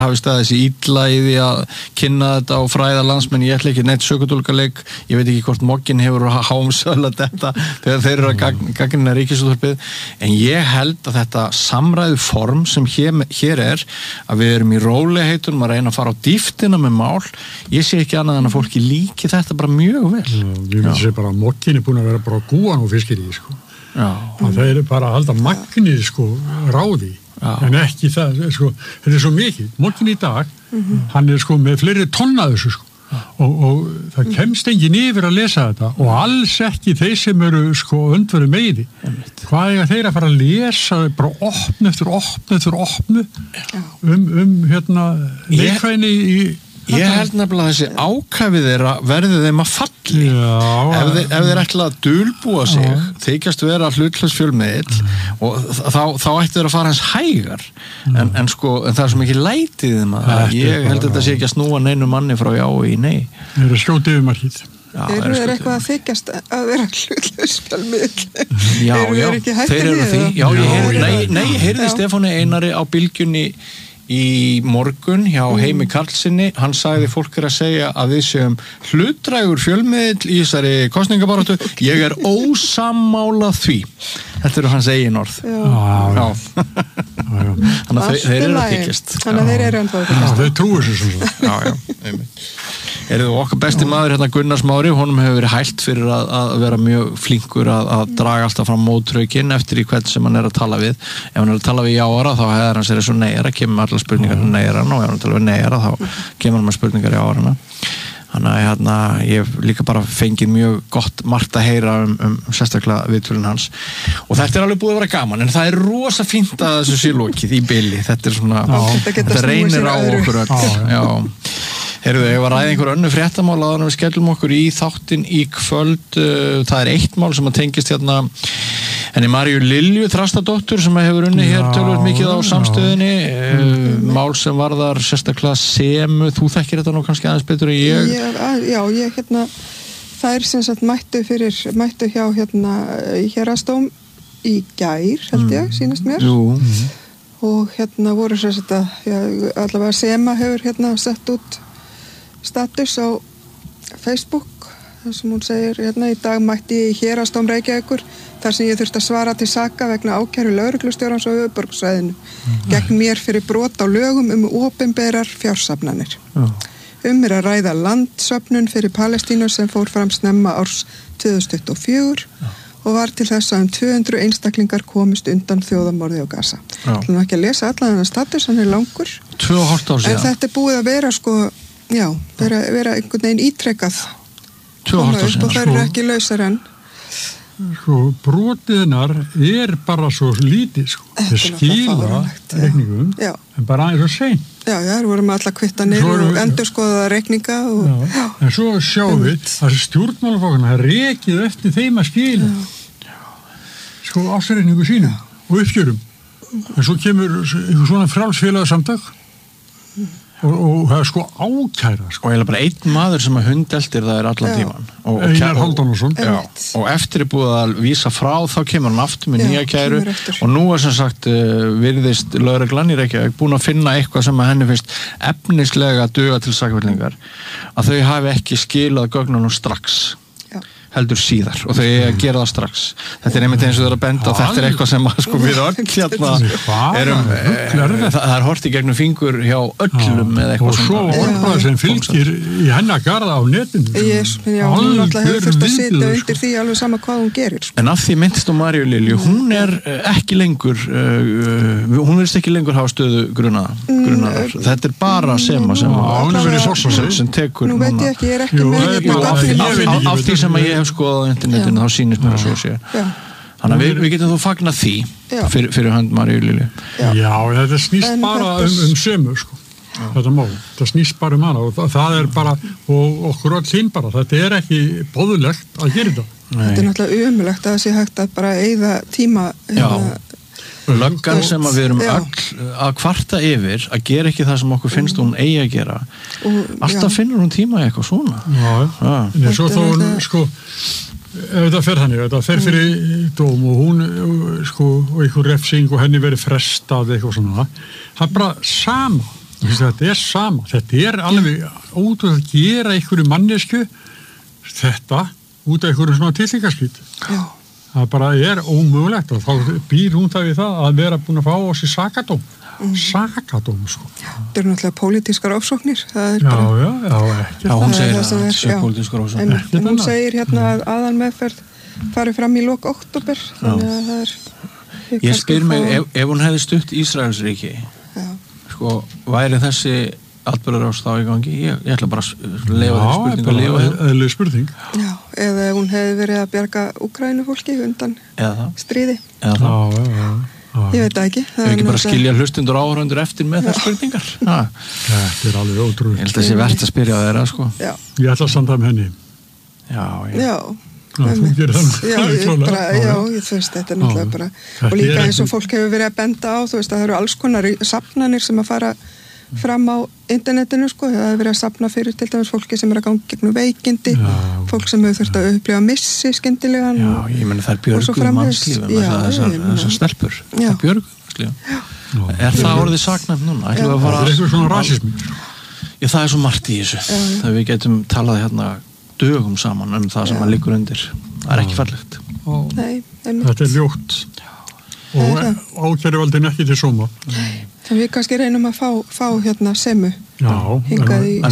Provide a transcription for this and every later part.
hafi staðið þessi illa í því að kynna þetta og fræða landsmenn, ég ætla ekki neitt sökudólkaleik, ég veit ekki hvort Mogginn hefur hámsöðlað þetta þegar þeir eru að gagnrýna Ríkisútvarpið, en ég held að þetta samræðu form sem hér að við erum í rólegheitunum að reyna að fara á dýptina með mál, ég sé ekki annað en að fólki líki þetta bara mjög vel. Ég myndi segja bara að Mogginn búin að vera bara gúan og fiskir í, sko. Það er bara að halda magnið, sko, ráði. En ekki það, sko, þetta svo mikið. Mogginn í dag, hann sko með fleiri tonna þessu, sko. Og það kemst enginn yfir að lesa þetta og alls ekki þeir sem eru, sko, öndveru meiri. Hvað er þeir að fara að lesa bara opnu eftir opnu hérna, leikvæðinni í... Ég held nefnilega að þessi ákæfið þeirra verði þeim að falli. Ef þeir ætla að dulbúa sig, þykjast vera hlutlaus fjölmiðill og þá ættu þeir að fara hans hægar. En það er svo mikið lætið þeim að ég held að þetta sé ekki að snúa neinu manni frá já og í nei. Þeir eru skjótið um markið. Þeir eru eitthvað að þykjast að vera hlutlaus fjölmiðill. Já, þeir ekki hættir í það? Já, ég heyrði Stefáni Einari á Bylgjunni í morgun hjá Heimi Karlssyni, hann sagði fólk að segja að við séum hlutdrægur fjölmiðill í þessari kosningabaráttu, ég er ósammála því. Þetta eru hans eigin orð. Já. Þannig að þeir eru að þykjast. Þannig að þeir eru að þykjast. Þeir trúi sér svona. Já. Eruðu okkar besti maður hérna Gunnar Smári, honum hefur verið hælt fyrir að vera mjög flinkur að draga alltaf fram mótrökin eftir í hvern sem hann að tala við. Ef hann að tala við jáara þá hefur hann sér svo neyra, kemur allar spurningar neyran og ef hann tala við neyra þá kemur hann með spurningar jáarana. Þannig að ég hef líka bara fengið mjög gott margt að heyra sérstaklega viðtölun hans og þetta alveg búið að vera gaman en það rosa fínt að þessu sé lokið í bili, þetta svona þetta reynir á okkur öll. Heyrðu, ég var að ræða einhver önnur fréttamál áður en við skellum okkur í þáttinn í kvöld. Það er eitt mál sem að tengist hérna henni Maríu Lilju Þrastadóttur sem hefur unnið hér tölvöld mikið á samstöðinni. Mál sem varðar sérstaklega Semu, þú þekkir þetta nú kannski aðeins betur en ég. Já, ég hérna, þær sem sagt mættu hjá hérna í Héraðsdóm í gær, held ég, sýnist mér. Jú. Og hérna voru sem sagt allavega Sema hefur hérna sett út status á Facebook þar sem hún segir hérna í dag mætti ég í Héraðsdóm Reykjavíkur þar sem ég þurfti að svara til saka vegna ákæru lögreglustjórans á höfuðborgarsvæðinu gegn mér fyrir brot á lögum opinberar fjársafnanir. Er að ræða landsöfnun fyrir Palestínu sem fór fram snemma árs 2024 og var til þess að 200 einstaklingar komist undan þjóðamorði á Gaza. Það er ekki að lesa allan þennan status, hann er langur. 2,5 ár síðan. En þetta er búið að vera vera einhvern veginn ítrekkað 2,5 ár síðan. Og það eru ekki lausar enn. Brotiðnar er bara svo lítið, þeir skila reikningum, en bara aðeins og sein. Já, það vorum alltaf kvitta niður og endurskoða reikninga en svo sjáum við að stjórnmálaflokkana rekið eftir þeim að skila ársreikningu sína og uppgjörum en svo kemur svona frjálsfélagasamtök og það er ákæra og eiginlega bara einn maður sem að hundeltir það er allan tíman Einar Halldórsson og eftir er búið að vísa frá þá kemur hann aftur með nýja kæru og nú er sem sagt virðist lögreglan í Reykjavík búin að finna eitthvað sem að henni finnst efnislega duga til sakfellingar að þau hafi ekki skilað gögnunum strax heldur síðar og þau að gera það strax þetta er einmitt eins og það er að benda og þetta er eitthvað sem að við öll hérna það er hort í gegnum fingur hjá öllum eða eitthvað og svo orðbræð sem fylgir í hennar garða á netinu hún alltaf hefur þurft að sitja undir því alveg sama hvað hún gerir en af því minnst á Maríu Lilju hún er ekki lengur hún verðist ekki lengur hafa stöðu grunaðar þetta er bara Sema sem tekur nú veit ég ekki, ég er ekki með af því sem að ég hef skoðað á internetinu þá sýnist mér að svo sé þannig að við getum þú fagnað því fyrir hönd Maríu Lilju Já, þetta snýst bara Semu þetta mál, það snýst bara hana og það er bara, og okkur öll hinn bara þetta er ekki boðulegt að gera þetta Þetta er náttúrulega umulegt að það sé hægt að bara eyða tíma löggan sem að við erum öll að kvarta yfir að gera ekki það sem okkur finnst hún eigi að gera alltaf finnur hún tíma eitthvað svona en svo þá hún ef þetta fer þannig, þetta fer fyrir dóm og hún og einhver refsing og henni verið frestað eitthvað svona það er bara sama Þetta sama, þetta alveg út að gera einhverju mannesku þetta út af einhverju svona tillingaskýt. Já. Það bara ómögulegt og þá býr hún það við það að vera búin að fá á sig sakadóm. Sakadóm, sko. Það eru náttúrulega pólitískar ofsóknir. Já, ekki. Já, hún segir að það sé pólitískar ofsóknir. En hún segir hérna að aðalmeðferð fari fram í lok október, þannig að það Ég spyr mig, ef hún hefði stutt Ísraelsríki, sko, væri þessi atburðarás þá í gangi? Ég ætla bara að leifa þeirri spurningu að lifa þeirra. Eðlileg spurning. Já, eða ef hún hefði verið að bjarga Úkraínufólki undan stríði. Já. Ég veit það ekki. Það er ekki bara að skilja hlustundur áhörundur eftir með þær spurningar. Þetta alveg ótrúlega. Ég held að það sé verðt að spyrja þeirra, sko. Já. Ég ætla að standa með henni. Já. Þú gerir það. Já, þú veist, þetta náttúrulega bara. Og líka eins og fólk hefur verið að benda á, þú veist, að það eru alls konar safnanir sem að fara fram á internetinu, sko. Það hefur verið að safna fyrir til dæmis fólki sem er að ganga gegnum veikindi, fólk sem hefur þurft að upplifa missi skyndilegan. Já, ég meni það björgum mannslífum, þessar stelpur. Það björgum mannslífum. Er það orðið saknæmt núna? Það er eitthvað svona rasismi. Já, það er svo margt í þessu. Það við getum talað hérna dögum saman það sem að liggur undir. Það er ekki fallegt. Nei, þetta er ljótt. Og ákæruvaldin ekki til sóma. Nei. En við kannski reynum að fá hérna Semu hingað í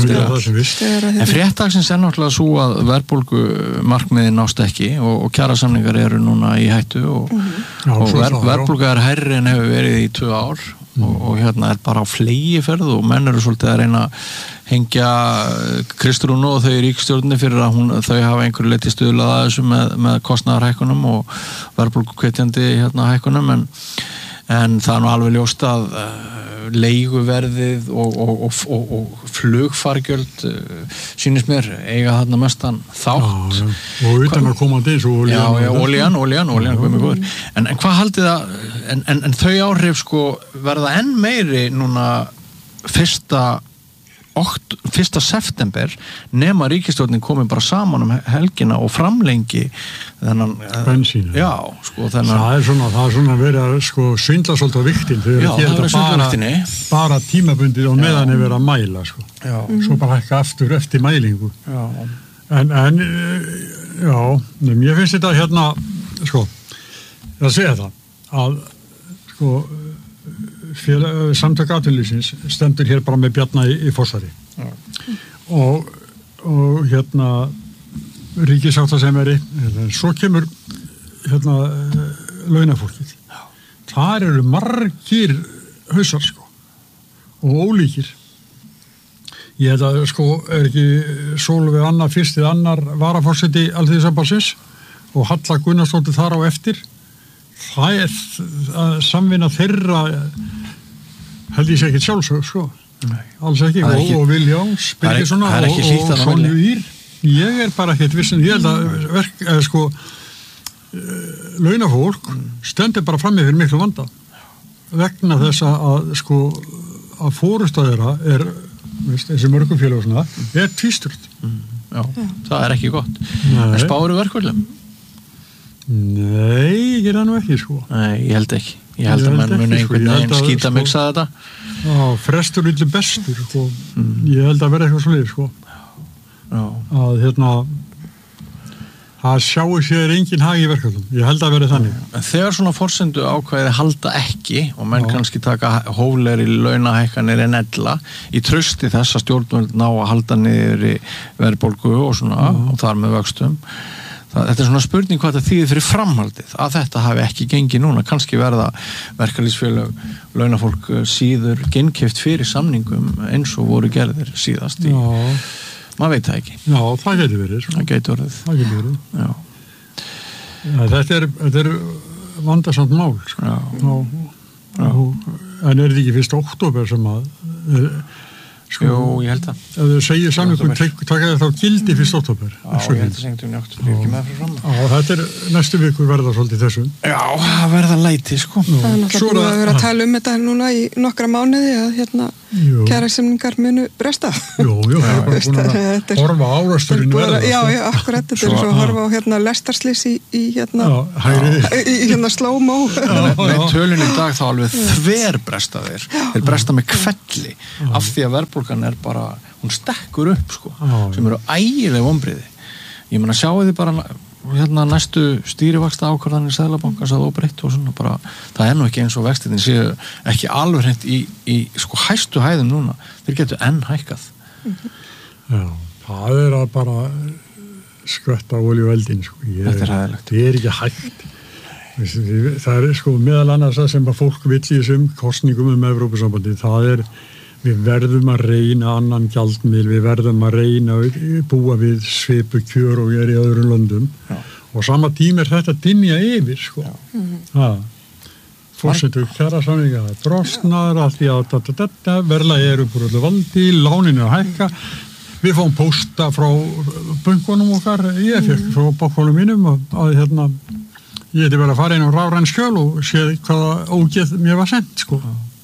En fréttagsins er náttúrulega svo að verðbólgu markmiðin nást ekki og kjarasamningar eru núna í hættu og verðbólga er hærri en hefur verið í 2 ár og hérna er bara á flegiferð og menn eru svolítið að reyna að hengja Kristrúnu og þau í ríkisstjórninni fyrir að þau hafa einhverju leyti stuðlað að þessu með kostnaðarhækkunum og verðbólguhvetjandi hækkunum en það er nú alveg ljóst að leiguverðið og flugfargjöld sýnist mér eiga þarna mestan þátt og utan að koma til þessu olían hvað með góður en hvað haldið það en þau áhrif sko verða enn meiri núna 1. september nema ríkisstjórnin komi bara saman helgina og framlengi þennan bensínu. Já, sko þennan það er svona verið að sko svindla svolítið á viktin bara tímabundið og meðan er verið að mæla sko. Svo bara ekki aftur eftir mælingu. En ég finnst þetta hérna sko, ég segja það að sko samtök atvinnulífsins stendur hér bara með Bjarna í Fossari og hérna ríkisáttasemjari svo kemur hérna launafólkið þar eru margir hausar sko og ólíkir ég held að sko er ekki Sólveig Anna fyrst eða annar varaforseti Alþýðusambandsins og Halla Gunnarsdóttir þar á eftir það er að samvinna þeirra held ég sé ekki sjálfsög sko. Alls ekki og Viljáns Birgissonar og Sonju Ír ég er bara ekkert vissin ég held að sko launafólk stendur bara frammi fyrir miklu vanda vegna þess að sko að fórusta þeirra er þessi mörgum félag og svona er tvísturt það er ekki gott en spáru verkvöldum? Nei, ég er það nú ekki sko. Nei, ég held ekki. Ég held að menn muni einhvern veginn skýta miksa þetta. Já, frestur yllu bestur sko. Ég held að vera eitthvað svolítið sko. Að hérna að sjáu sér engin hag í verkefnum. Ég held að vera þannig. En þegar svona forsendu ákvæði halda ekki og menn kannski taka hóflegri launahækkanir en ella í trausti þess að stjórnvöld ná að halda niður í verðbólgu og svona og þar með vöxtum þetta er svona spurning hvað það þýðir fyrir framhaldið að þetta hafi ekki gengið núna kannski verða verkalýðsfélög launafólk síður ginnkeypt fyrir samningum eins og voru gerðir síðast maður veit það ekki það getur verið það getur verið þetta er vandasamt mál sko. En er þetta ekki 1. október sem að sko, jú, ég held að ef þau segir samlingun taka það þá gildi 1. október ég held að sengtum í október ekki með fyrir fram þetta er næstu viku verða svolítið þessu það verða læti sko það er náttúrulega búið að vera að tala þetta núna í nokkra mánuði að hérna kjarasamningar munu bresta. Jú, það er bara búin að horfa á áreksturinn verða. Já, akkurat, þetta er svo að horfa á lestarslys í slow-mo. Með tölun í dag þá alveg þverbresta þeir bresta með kvelli af því að verðbólgan er bara, hún stekkur upp sko, sem eru ægileg vonbrigði. Ég meina sjáu þið bara næstu stýrivaxta ákvarðanir Seðlabankans að óbreytt og svona bara, það er nú ekki eins og vextirnir séu ekki alveg hreint í sko hæstu hæðum núna, þeir getur enn hækkað. Já, það er að bara skvetta olíueldin sko. Þetta er hæðilegt. Það er ekki hægt. Það er sko meðal annars það sem að fólk vill í þessum kosningum Evrópusambandi, það er við verðum að reyna annan gjaldmiðil, við verðum að reyna að búa við svipu kjör og í öðrum löndum og sama tíma er þetta dynja yfir sko. Forsetu kjarasamninga drosnar, allt í verðlagi eru úr öllu valdi, lánin er að hækka, við fáum pósta frá bönkunum okkar, ég fekk frá bókholum mínum að ég hefði verið að fara inn á rafræn skjöl og séð hvaða ógeð mér var sendt sko.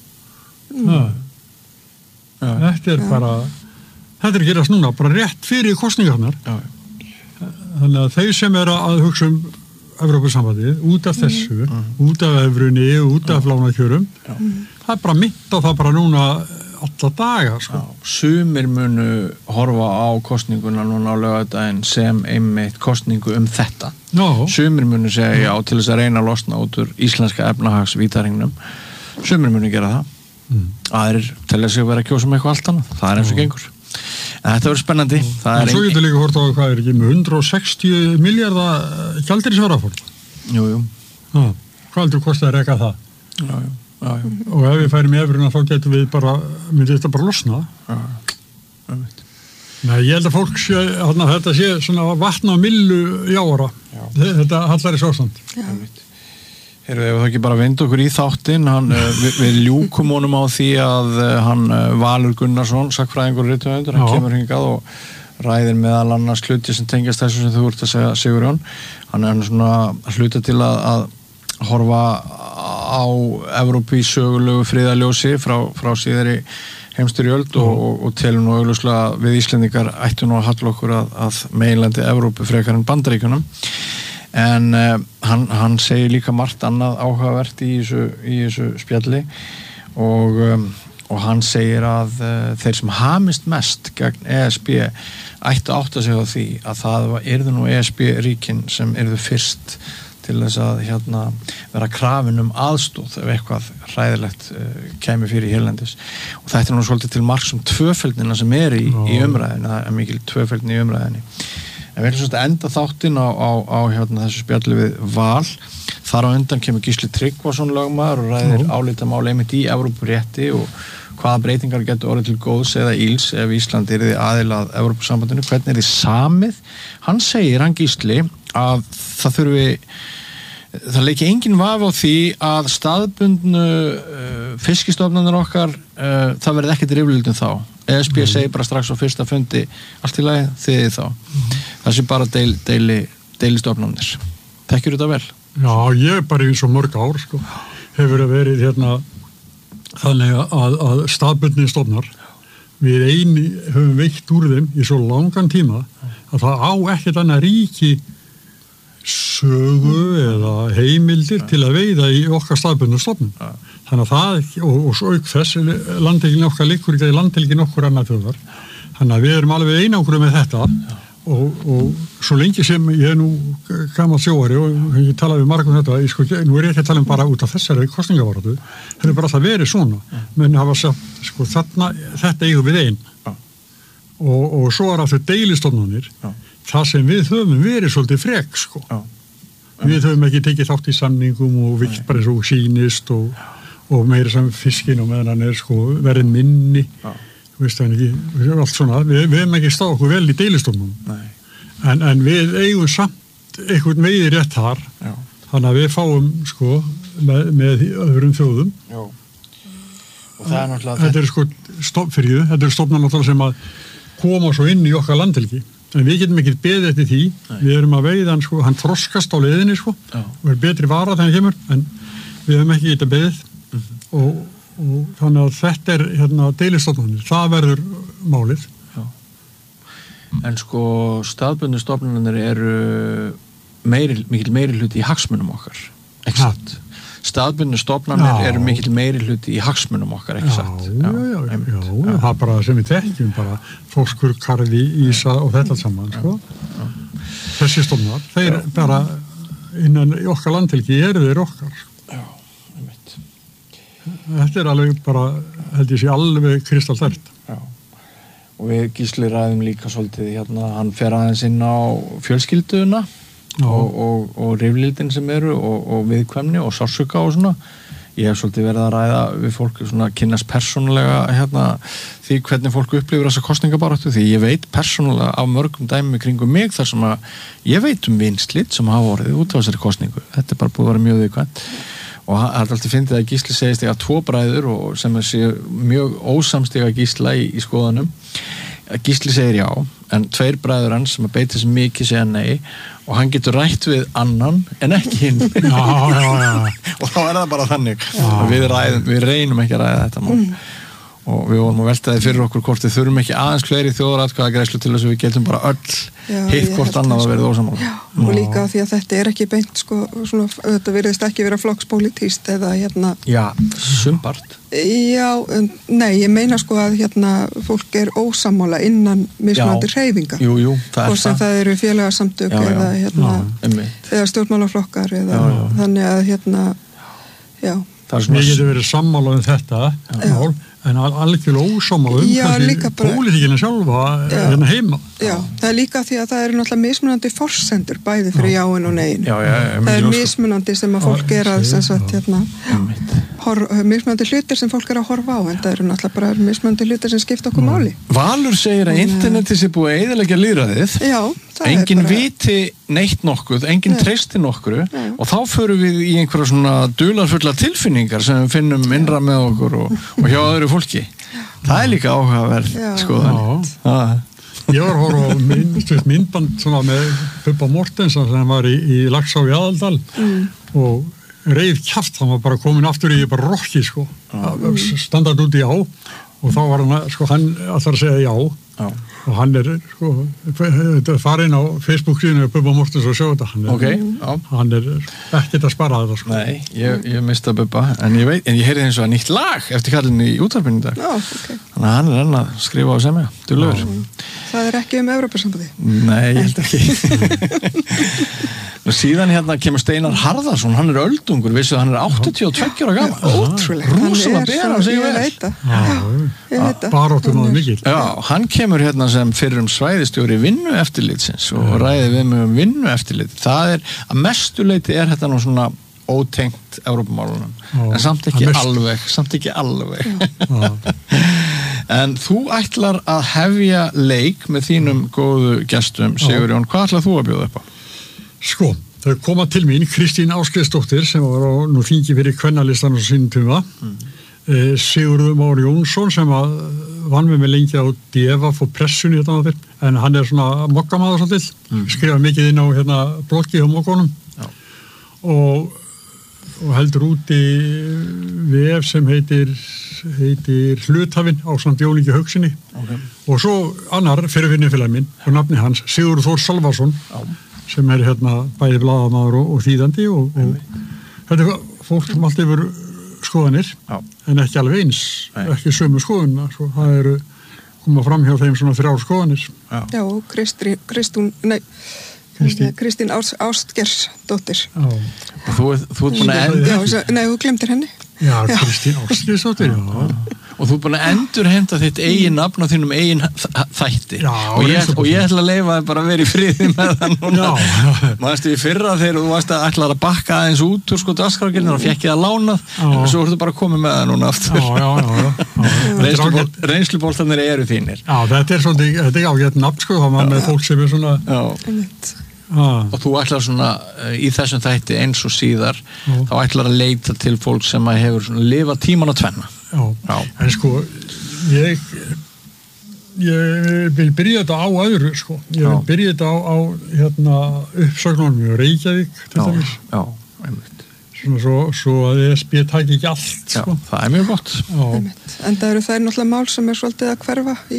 Þetta er bara þetta er að gerast núna, bara rétt fyrir kosningarnar. Þannig að þeir sem er að hugsa Evrópusambandið, út af þessu út af evrunni, út af lánakjörum það er bara mitt á það bara núna alla daga sko. Sumir munu horfa á kosninguna núna á laugardaginn sem einmitt kosningu þetta. Sumir munu segja já til þess að reyna að losna út úr íslenska efnahagsvítaringnum. Sumir munu gera það. Aðrir telja sig að vera að kjósa með eitthvað allt annað. Það er eins og gengur. En þetta verður spennandi. En svo getur líka hort á hvað er ekki með 160 miljardar gjaldeyrisvarafórn. Jú. Hvað heldur kostið að reka það? Já. Og ef við færum í evruna þá getum við bara, myndi þetta bara losna. Nei, ég held að fólk sé, þetta sé svona vatn á millu í ára. Þetta hallar í sástand. Heyrðu, ef það ekki bara vind okkur í þáttinn, við ljúkum honum á því að hann Valur Gunnarsson, sagnfræðingur og rithöfundur, hann kemur hingað og ræðir meðal annars hluti sem tengjast þessu sem þú ert að segja, Sigurjón. Hann er svona hluta til að horfa á Evrópu í sögulegu friðarljósi frá síðari heimsstyrjöld og telur nú augljóslega við Íslendingar ættu nú að halla okkur að meginlandi Evrópu frekar en Bandaríkjunum. En hann segir líka margt annað áhugavert í þessu spjalli og hann segir að þeir sem hamist mest gegn ESB ættu að átta sig á því að það yrðu nú ESB-ríkin sem yrðu fyrst til þess að vera krafin aðstóð ef eitthvað hræðilegt kæmi fyrir hérlendis. Og þetta er nú svolítið til marks tvöfeldnina sem er í umræðinu, það er mikil tvöfeldni í umræðinu. En við ætlum að enda þáttinn á þessu spjalli við Val. Þar á undan kemur Gísli Tryggvason lögmaður og ræðir álitamál einmitt í Evrópurétti og hvaða breytingar getur orðið til góðs eða íls ef Ísland yrði aðili að Evrópusambandinu, hvernig er þið samið. Hann segir, hann Gísli, að það leiki engin vafi á því að staðbundnu fiskistofnarnir okkar, það verði ekkert rifrildum þá. ESB segir bara strax á fyrsta fundi allt í lagi, þið þá. Það sé bara deilistofnarnir. Þekkir þetta vel? Já, ég bara eins og mörg ár sko, hefur verið þannig að staðbundni stofnar við höfum veitt úr þeim í svo langan tíma að það á ekkert annað ríki sögu eða heimildir til að veiða í okkar staðbundnu stofnum. Þannig að það, og svo auk þess, landhelgin okkar liggur ekki í landhelgin okkur annað þjóðar. Þannig að við erum alveg einangruð með þetta og svo lengi sem ég er nú gamall sjóari og ég talaði við margum þetta, nú er ég ekki að tala bara út af þessari kosningavaratu, það er bara alltaf verið svona, menn hafa sagt, þetta eigum við einn. Og svo er það deilistofnanir, það sem við höfum verið svolítið frek, sko. Við höfum ekki tekið þátt í samningum og vilt bara svo sýnist og meira sem fiskin og meðan hann er verið minni. Veist það ekki, allt svona, við hefum ekki stáð okkur vel í deilistofnum. En við eigum samt einhvern veiði rétt þar, þannig að við fáum, með öðrum þjóðum. Og það er náttúrulega... Þetta er þetta er stofnar náttúrulega sem að koma svo inn í okkar landhelgi. En við getum ekki beðið eftir því. Við erum að veiða hann, hann þroskast á leiðinni, og er betri vara þegar hann kemur, en við höfum ekki getað beðið. og þannig að þetta deilistofnanir, það verður málið. Já. En sko staðbundnu stofnanir eru mikil meiri hluti í hagsmunum okkar, ekki satt? Staðbundnu stofnanir eru mikil meiri hluti í hagsmunum okkar, ekki satt? Já, það er bara sem við þekkjum, bara Þórskur, Karði, Ísa og þetta saman, sko. Þessi stofnar, þeir bara innan í okkar landhelgi eru þeir okkar. Já, einmitt. Þetta er alveg bara, held ég sé, alveg kristalltært. Já. Og við Gísli ræðum líka svolítið, hann fer aðeins inn á fjölskylduna og riflildin sem eru og viðkvæmni og sársauka og svona. Ég hef svolítið verið að ræða við fólk svona kynnast persónulega því hvernig fólk upplifir þessa kosningabaráttu, því ég veit persónulega af mörgum dæmi kringum mig þar sem að ég veit vinslit sem hafa orðið út á þessari kosningu. Þetta er bara búið að vera mjög viðkvæmt og það er alltaf fyndið að Gísli segist ég að 2 bræður og sem sé mjög ósamstiga Gísla í skoðunum. Gísli segir já, en 2 bræður hans sem að beita þessi mikið segja nei og hann getur rætt við annan en ekki hinn. Og þá er það bara þannig. Við reynum ekki að ræða þetta mál. Og við vorum að velta því fyrir okkur hvort við þurfum ekki aðeins fleiri þjóðaratkvæðagreiðslu til þess að við getum bara hitt hvort annað að verða ósammála. Og líka því að þetta er ekki beint þetta virðist ekki vera flokkspólitískt eða Já, sumpart. Já, nei, ég meina að fólk er ósammála innan mismunandi hreyfinga. Jú, það er og sem það eru félagasamtök eða stjórnmálaflokkar eða þannig að Við getum verið sammála þetta mál en algjörlega ósammála pólitíkina sjálfa heima. Já, það er líka því að það eru náttúrulega mismunandi forsendur bæði fyrir jáin og nein. Það er mismunandi sem að fólk er að mismunandi hlutir sem fólk er að horfa á en það eru náttúrulega bara mismunandi hlutir sem skipta okkur máli. Valur segir að interneti sé búið að eyðileggja lýðræðið. Já, engin viti neitt nokkuð, engin treysti nokkru og þá förum við í einhverja svona dularfulla tilfinningar sem við finnum innra með okkur og hjá öðru fólki. Það er líka áhugaverð skoðan. Ég var að horfa á myndband með Bubba Mortensen sem var í Laxá í Aðaldal og reið kjaft, hann var bara komin aftur í bara rokki standað út í já og þá var hann alltaf að segja já og hann farin á Facebook-síðinu Bubba Mortensen og sjá þetta hann er ekkert að spara þetta Nei, ég mista Bubba en ég heyrði eins og nýtt lag eftir kallinni í útvarpinu í dag þannig að hann er enn að skrifa á semja duglegur. Það er ekki Evrópusambandið? Nei, ég held ekki og síðan kemur Steinar Harðarsson, hann er öldungur, vissuð hann er 82 ára gamall. Ótrúlega. Rúsalega bera sig vel. Ég veit það. Baróttum á mikil. Já, hann kemur sem fyrrum svæðistjóri vinnueftirlitsins og ræði við mig vinnueftirlit. Það er, að mestu leyti er þetta nú svona ótengt Evrópumálunum. En samt ekki alveg. En þú ætlar að hefja leik með þínum góðu gestum, Sigurjón. Hvað ætlar þú að bjóða upp á? Þau koma til mín, Kristín Ásgeirsdóttir sem var á þingi fyrir kvennalistan á sínum tíma, Sigurður Már Jónsson sem vann með mig lengi á DEVAF og pressunni en hann er svona mokkamaður svolítið, skrifa mikið inn á bloggi á mokkunum og heldur út í vef sem heitir Hluthafinn á samt Jóníki Haugsinni og svo annar fyrirvinnufélag minn og nafni hans, Sigurður Þór Salvarsson sem er bæði blaðamaður og þýðandi og þetta er fólk sem allt yfir skoðanir en ekki alveg eins, ekki sömu skoðuna það eru koma fram hjá þeim svona 3 skoðanir. Já, og Kristín Ástgeirsdóttir. Þú ert búin að Nei, þú glemtir henni. Já, Kristín Ástgeirsdóttir, Og þú ert búin að endurheimta þitt eigin nafn á þínum eigin þætti. Og ég ætla að leyfa þig bara að vera í friði með það núna. Manstu í fyrra þegar þú varst að ætla að bakka aðeins út úr dagskrárgerðinni og fékk ég að lánað og svo ertu bara að koma með það núna aftur. Reynsluboltarnir eru þínir. Já, þetta er svolítið ágætt nafn þá maður með fólk sem er svona og þú ætlar svona í þessum þætti eins og síðar þá ætlar að leita til fólk sem hefur svona lifað tíman að tvenna. Já, en ég vil byrja þetta á öðru ég vil byrja þetta á uppsögnunum í Reykjavík til dæmis svo að ESB taki ekki allt, sko. Já, það mjög gott. En það eru þær náttúrulega mál sem svolítið að hverfa í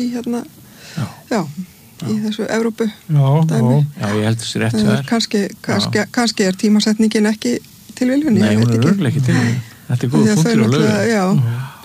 í þessu Evrópu dæmi. Já, ég held þessi rétt þær. Kannski tímasetningin ekki tilviljun. Nei, hún örugglega ekki tilviljun. Þetta góð punktur á lögum.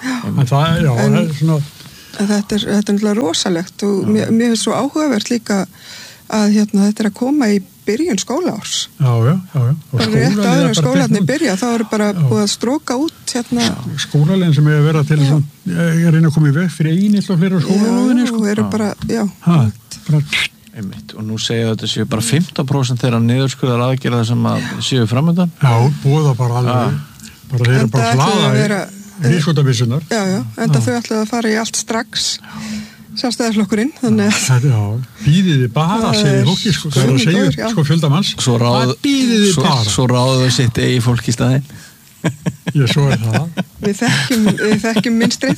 En þetta er náttúrulega rosalegt og mér svo áhugavert líka að þetta að koma í byrjun skólaárs. Já. Bara rétt áður en skólarnir byrja, þá eru bara búið að stróka út skólalegin sem er verið til að reyna að koma í veg fyrir einhvern og fleiri skólalóðinni, sko. Já, eru bara, Einmitt, og nú segja þetta séu bara 15% þeirra niðurskurðar aðgerða sem að séu framöndan. Já, búið það bara alveg. Þeir eru bara hlaða í rískotabissunar. Já, enda þau ætlaðu að fara í allt strax. Sjálfstæðarflokkurinn, þannig að býðiði bara, segir fólki, sko, það er að segja, sko, fjöldamanns, býðiði bara. Svo ráðu þau sitt eigi fólk í staðinn. Já, svo er það. Við þekkjum minnstrið.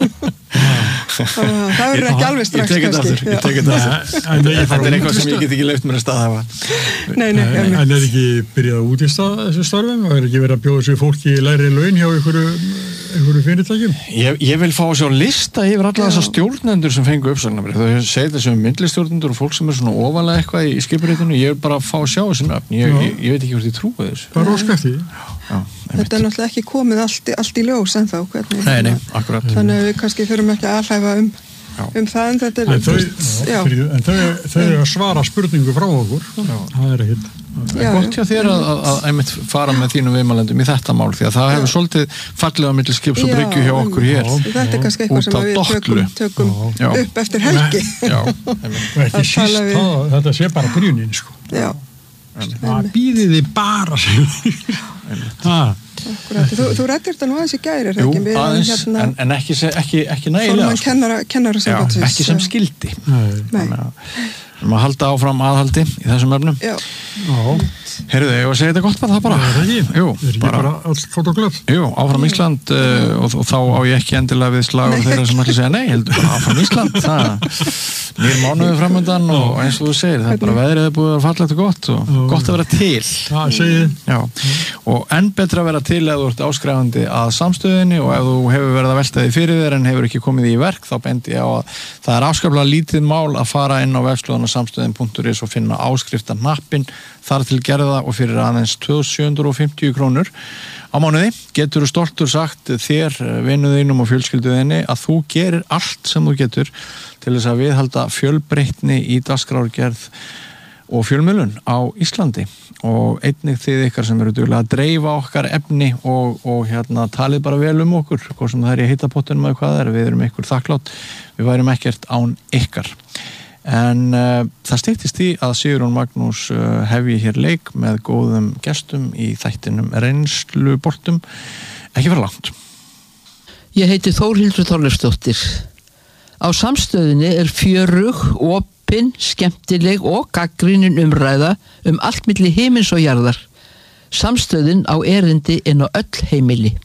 Það verður ekki alveg strax, kannski. Ég tek þetta aftur. Þetta er eitthvað sem ég get ekki leyft mér að staðhafa. Nei. En er ekki byrjað að útvista þessu starfum? Og er ekki verið að bjóða sér fólki lægri laun hjá einhverju fyrirtækjum? Ég vil fá að sjá lista yfir alla þessar stjórnendur sem fengu uppsagnarbréf. Þau segja þessum myndlistjórnendur og fólk sem er svona ofalega eitthvað í skipuritinu. Ég vil bara fá að sjá þessu nöfn. Ég veit ekki hvort ég trúi þessu. Bara óskæft í. Þetta er náttúrulega ekki komið allt í ljós ennþá. Nei, akkurat. Þannig að við kannski þurfum ekki að alhæfa um það, en þetta er... En þau eru að svara spurningu frá okkur. Það er ekkert. Gott hjá þér að einmitt fara með þínum viðmælendum í þetta mál, því að það hefur svolítið fallega milli skips og bryggju hjá okkur hér. Þetta er kannski eitthvað sem við tökum upp eftir helgi. Og ekki síst þetta sé bara byrjunin, sko. Já. Það býðiði bara Þú rættir þetta nú aðeins í gæri. Jú, aðeins, en ekki nægilega. Formann kennarasambandsins. Já, ekki sem skildi. Nei. Maður halda áfram aðhaldi í þessum efnum. Já. Heyrðu, ég var að segja þetta gott bara það bara. Jú, bara allt fótt og glöð. Jú, áfram Ísland og þá á ég ekki endilega við slagur þeirra sem ætla að segja nei, heldur bara áfram Ísland. Nýr mánuði framöndan og eins og þú segir, það er bara veðrið búið að fallegt og gott og gott að vera til. Það segið. Já, og enn betra að vera til ef þú ert áskrifandi að samstöðinni og ef þú hefur verið að velta því fyrir þér en hefur ekki komið í verk, þá bendi ég á að það er afskaplega lítið mál að fara inn á vefslóðan samstöðin.is og finna áskriftarhnappinn þar til gerða og fyrir aðeins 2.750 krónur á mánuði. Getur þú stoltur sagt þér, vinuðinum og fjölskylduðinni að þú gerir allt sem þú getur til þess að viðhalda fjölbreytni í dagskrárgerð og fjölmiðlun á Íslandi og einnig þið ykkar sem eru duglega að dreifa okkar efni og talið bara vel um okkur, hvort sem það er í heitapottunum eða hvað það er, við erum ykkur þakklátt, við værum ekkert án ykkar. En það styttist í að Sigurjón Magnús hefji hér leik með góðum gestum í þættinum reynsluboltum. Ekki vera langt. Ég heiti Þórhildur Þorleifsdóttir. Á samstöðinni er fjörug, opin, skemmtileg og gagnrýnin umræða allt milli himins og jarðar. Samstöðin á erindi inn á öll heimili.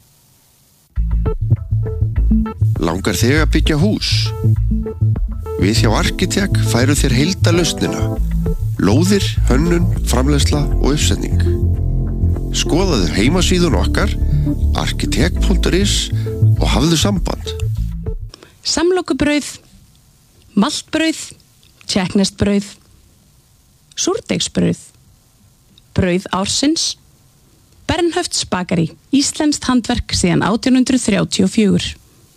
Langar þig að byggja hús? Við hjá Arkitek færum þér heildarlausnina. Lóðir, hönnun, framleiðsla og uppsetning. Skoðaðu heimasíðun okkar, arkitek.is og hafðu samband. Samlokubrauð, maltbrauð, tjekknestbrauð, súrdeigsbrauð, brauð ársins, Bernhöfts bakari, íslenskt handverk síðan 1834.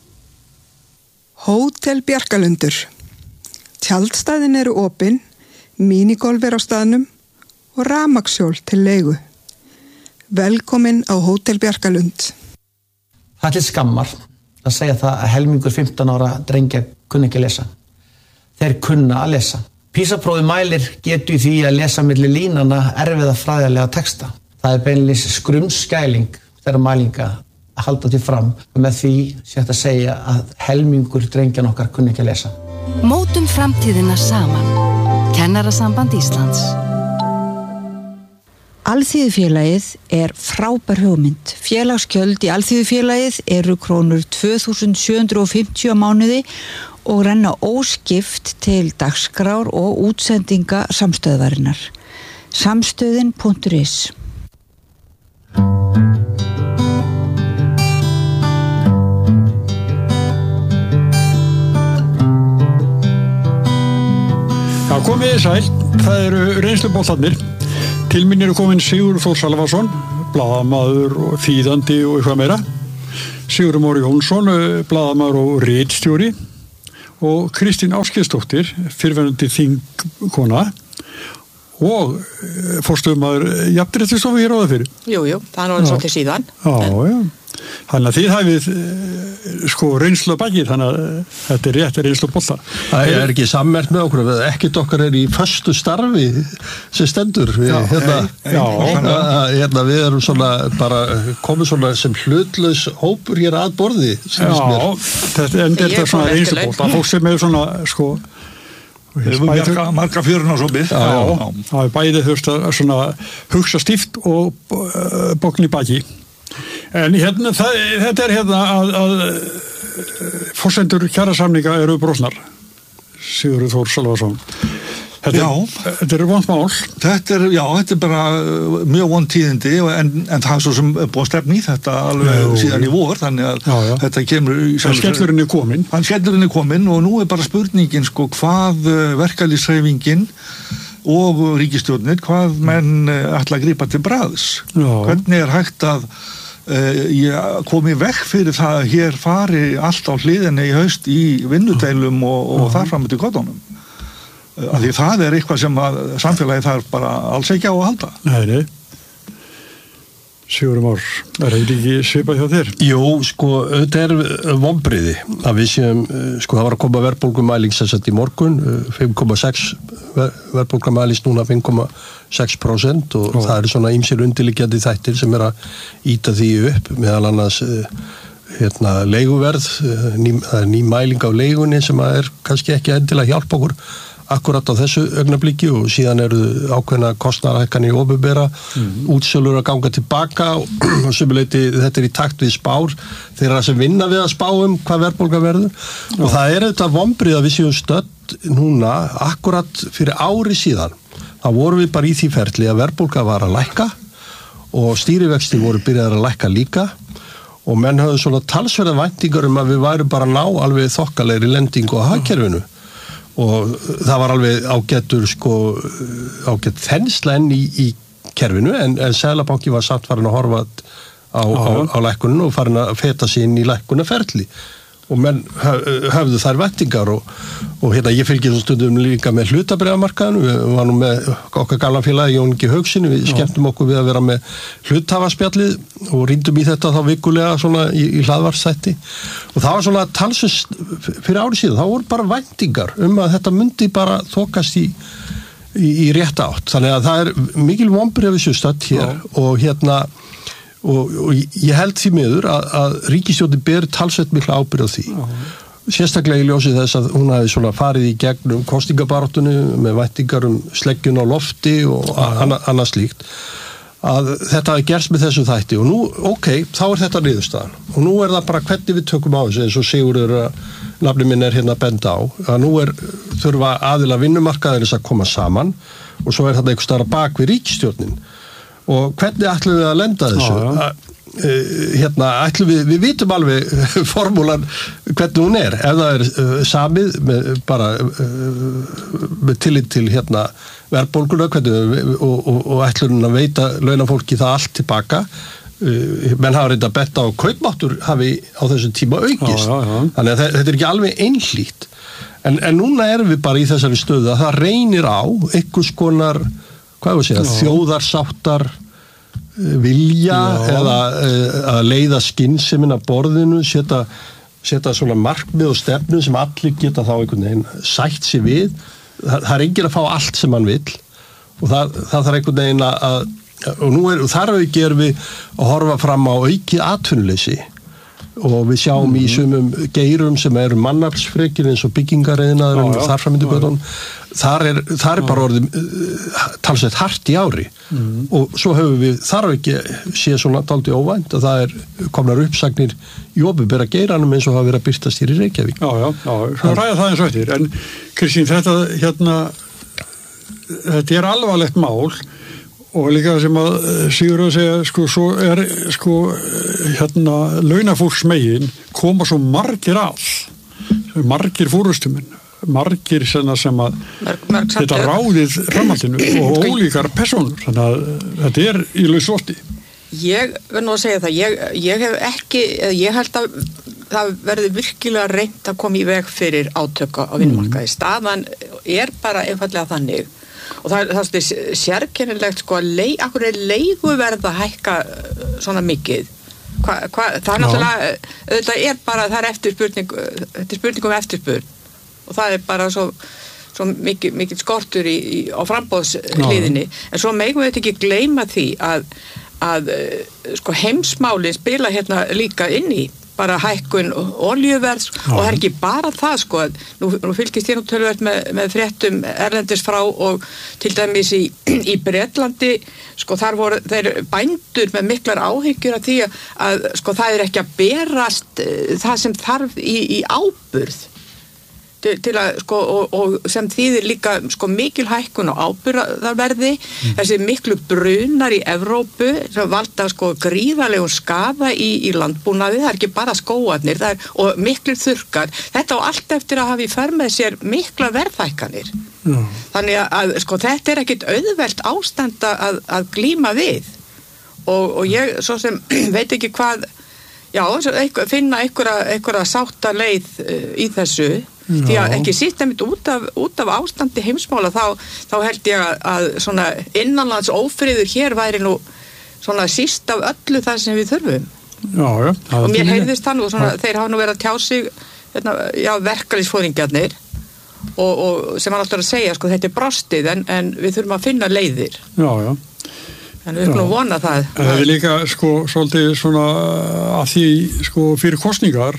Hótel Bjarkalundur. Tjaldstæðin eru opin, mínigolf er á staðnum og rafmagnshjól til leigu. Velkomin á Hótel Bjarkalund. Það er til skammar að segja það að helmingur 15 ára drengja kunna ekki að lesa. Þeir kunna að lesa. PISA-prófið mælir getur í því að lesa milli línana erfiða fræðilega texta. Það er beinlínis skrumskæling þeirra mælinga að halda til fram og með því sé hægt að segja að helmingur drengjan okkar kunna ekki að lesa. Mótum framtíðina saman. Kennarasamband Íslands. Alþýðufélagið er frábær hugmynd. Félagsgjöld í Alþýðufélagið eru krónur 2.750 á mánuði og renna óskipt til dagskrár og útsendinga samstöðvarinnar. Samstöðin.is Já, komið þið sæl, það eru reynsluboltarnir. Til mín eru komin Sigurður Þór Salvason, blaðamaður og þýðandi og eitthvað meira. Sigurður Móri Jónsson, blaðamaður og ritstjóri. Og Kristín Ásgeirsdóttir, fyrrverandi þingkona. Og forstöðumaður jafnréttarstofu hér á það fyrir. Jú, það er náttúrulega svolítið síðan. Já. Þannig að þið hafið reynslu á baki, þannig að þetta er rétt reynslu bolta. Það er ekki sammert með okkur, ekkert okkar er í föstu starfi sem stendur. Við erum svona bara komið svona sem hlutlaus hópur hér að borði. Þetta er svona reynslu bolta, fólk sem er svona Við erum marga fjörun á svo byrð. Það er bæðið þurft að hugsa stíft og bókn í baki. En þetta er að forsendur kjarasamninga eru brostnar. Sigurður Þór Salvason. Þetta er vont mál. Þetta er bara mjög vont tíðindi en það er svo sem búið að stefna í þetta alveg síðan í vor, þannig að þetta kemur í sjálf. Skellurinn er kominn. Skellurinn er kominn og nú er bara spurningin hvað verkalýðshreyfingin og ríkisstjórnir, hvað menn ætla að grípa til bragðs. Hvernig er hægt að komi vekk fyrir það að hér fari allt á hliðinni í haust í vinnudeilum og þar fram til götunum. Því það er eitthvað sem að samfélagi þarf bara alls ekki á að halda. Nei. Sigurður Már, er þetta ekki svipað hjá þér? Jú, þetta er vonbrigði að við séum, það var að koma verðbólgumæling sem sett í morgun, 5,6 verðbólgumælist núna 5,6% og það eru svona ýmsir undirliggjandi þættir sem er að ýta því upp, meðal annars leiguverð, það er ný mæling á leigunni sem er kannski ekki endilega hjálpa okkur akkurat á þessu augnabliki og síðan eru ákveðna kostnaðarhækkanir í opinbera, útsölur að ganga tilbaka og sömuleyti þetta er í takt við spár þeirra sem vinna við að spá hvað verðbólga verður og það er auðvitað vonbrigði að við séum stödd núna akkurat fyrir ári síðan. Það vorum við bara í því ferli að verðbólga var að lækka og stýrivextir voru byrjaðar að lækka líka og menn höfðu svona talsverða væntingar að við værum bara ná alveg þokkalegri lendingu á hagkerfinu. Og það var alveg ágætt þensla enn í kerfinu en Seðlabanki var samt farin að horfa á lækkunum og farin að feta sig inn í lækkunaferli og menn höfðu þær væntingar og ég fylgdi þessum stundum líka með hlutabréfamarkaðinu, við varum með okkar gamla félagi Jón Ingi Haukssyni, við skemmtum okkur við að vera með hluthafaspjallið og rýndum í þetta þá vikulega svona í hlaðvarpsþætti og það var svona talsvist fyrir ári síðan, þá voru bara væntingar að þetta myndi bara þokast í rétt átt, þannig að það er mikil vonbrigði að við séum stödd hér og ég held því miður að ríkisstjórnin ber talsvert mikla ábyrgð á því. Sérstaklega í ljósi þess að hún hafi svona farið í gegnum kosningabaráttunni með væntingar sleggjun á lofti og annað slíkt. Að þetta hafi gerst með þessum þætti og nú, þá er þetta niðurstaðan. Og nú er það bara hvernig við tökum á þessu eins og Sigurður nafni minn er hérna að benda á. Að nú þurfa aðila vinnumarkaðarins að koma saman og svo er þetta einhvers staðar að bak við ríkisstjórnin. Og hvernig ætlum við að lenda þessu? Við vitum alveg formúlan hvernig hún er. Ef það er samið með tillit til verðbólguna og ætlum að veita launafólki það allt tilbaka. Menn hafa reynda bett á kaupmáttur hafi á þessum tíma aukist. Þannig að þetta er ekki alveg einhlítt. En núna erum við bara í þessari stöðu að það reynir á einhvers konar þjóðarsáttar vilja eða að leiða skynsemin að borðinu, setja svona markmið og stefnu sem allir geta þá einhvern veginn sætt sig við. Það er enginn að fá allt sem hann vill og það þarf einhvern veginn og þar gerum við að horfa fram á aukið atvinnuleysi og við sjáum í sumum geirum sem eru mannaflsfrekir eins og byggingariðnaður og þar fram undir götunum þar er bara orðið talsveit hart í ári og svo höfum við þar ekki séð svona dálítið óvænt að það komnar uppsagnir í opinbera geiranum eins og hafa verið að birtast hér í Reykjavík. Svo ræða það eins og eftir en Kristín þetta er alvarlegt mál Og líka sem að Sigurður segja, sko, svo launafólksmegin koma svo margir margir fórustumenn, margir sem að þetta ráðið framhaldinu og ólíkar persónur, þannig að þetta í lausótti. Ég verð nú að segja það, ég hef ekki, ég held að það verði virkilega reynt að koma í veg fyrir átöka á vinnumarkaði. Staðan bara einfallega þannig. Og það er sérkennilegt sko að akkur leiguverð að hækka svona mikið. Það er náttúrulega, auðvitað bara, það eftirspurning, þetta spurning eftirspurn og það bara svo mikið skortur á framboðshliðinni. En svo megum við ekki gleyma því að sko heimsmálin spila hérna líka inn í bara hækkun olíuverðs og það ekki bara það sko að nú fylgist ég töluvert með fréttum erlendis frá og til dæmis í Bretlandi sko þar voru þeir bændur með miklar áhyggjur af því að sko það ekki að berast það sem þarf í áburð til að sko og sem þýðir líka sko mikil hækkun á áburðarverði þessi miklu brunar í Evrópu sem valda sko gríðarlegum skaða í landbúnaði, það ekki bara skógarnir og miklir þurrkar, þetta á allt eftir að hafa í för með sér mikla verðhækkanir. Þannig að sko þetta ekkit auðvelt ástand að glíma við og ég svo sem veit ekki hvað finna einhverja sátta leið í þessu því að ekki síst einmitt út af ástandi heimsmála þá held ég að svona innanlands ófriður hér væri nú svona síst af öllu það sem við þurfum. Og mér heyrðist það nú svona, þeir hafa nú verið að tjá sig verkalýðsforingjarnir og sem hann alltaf að segja sko þetta brostið en við þurfum að finna leiðir. En við erum nú vona það. En það líka sko svolítið svona að því sko fyrir kosningar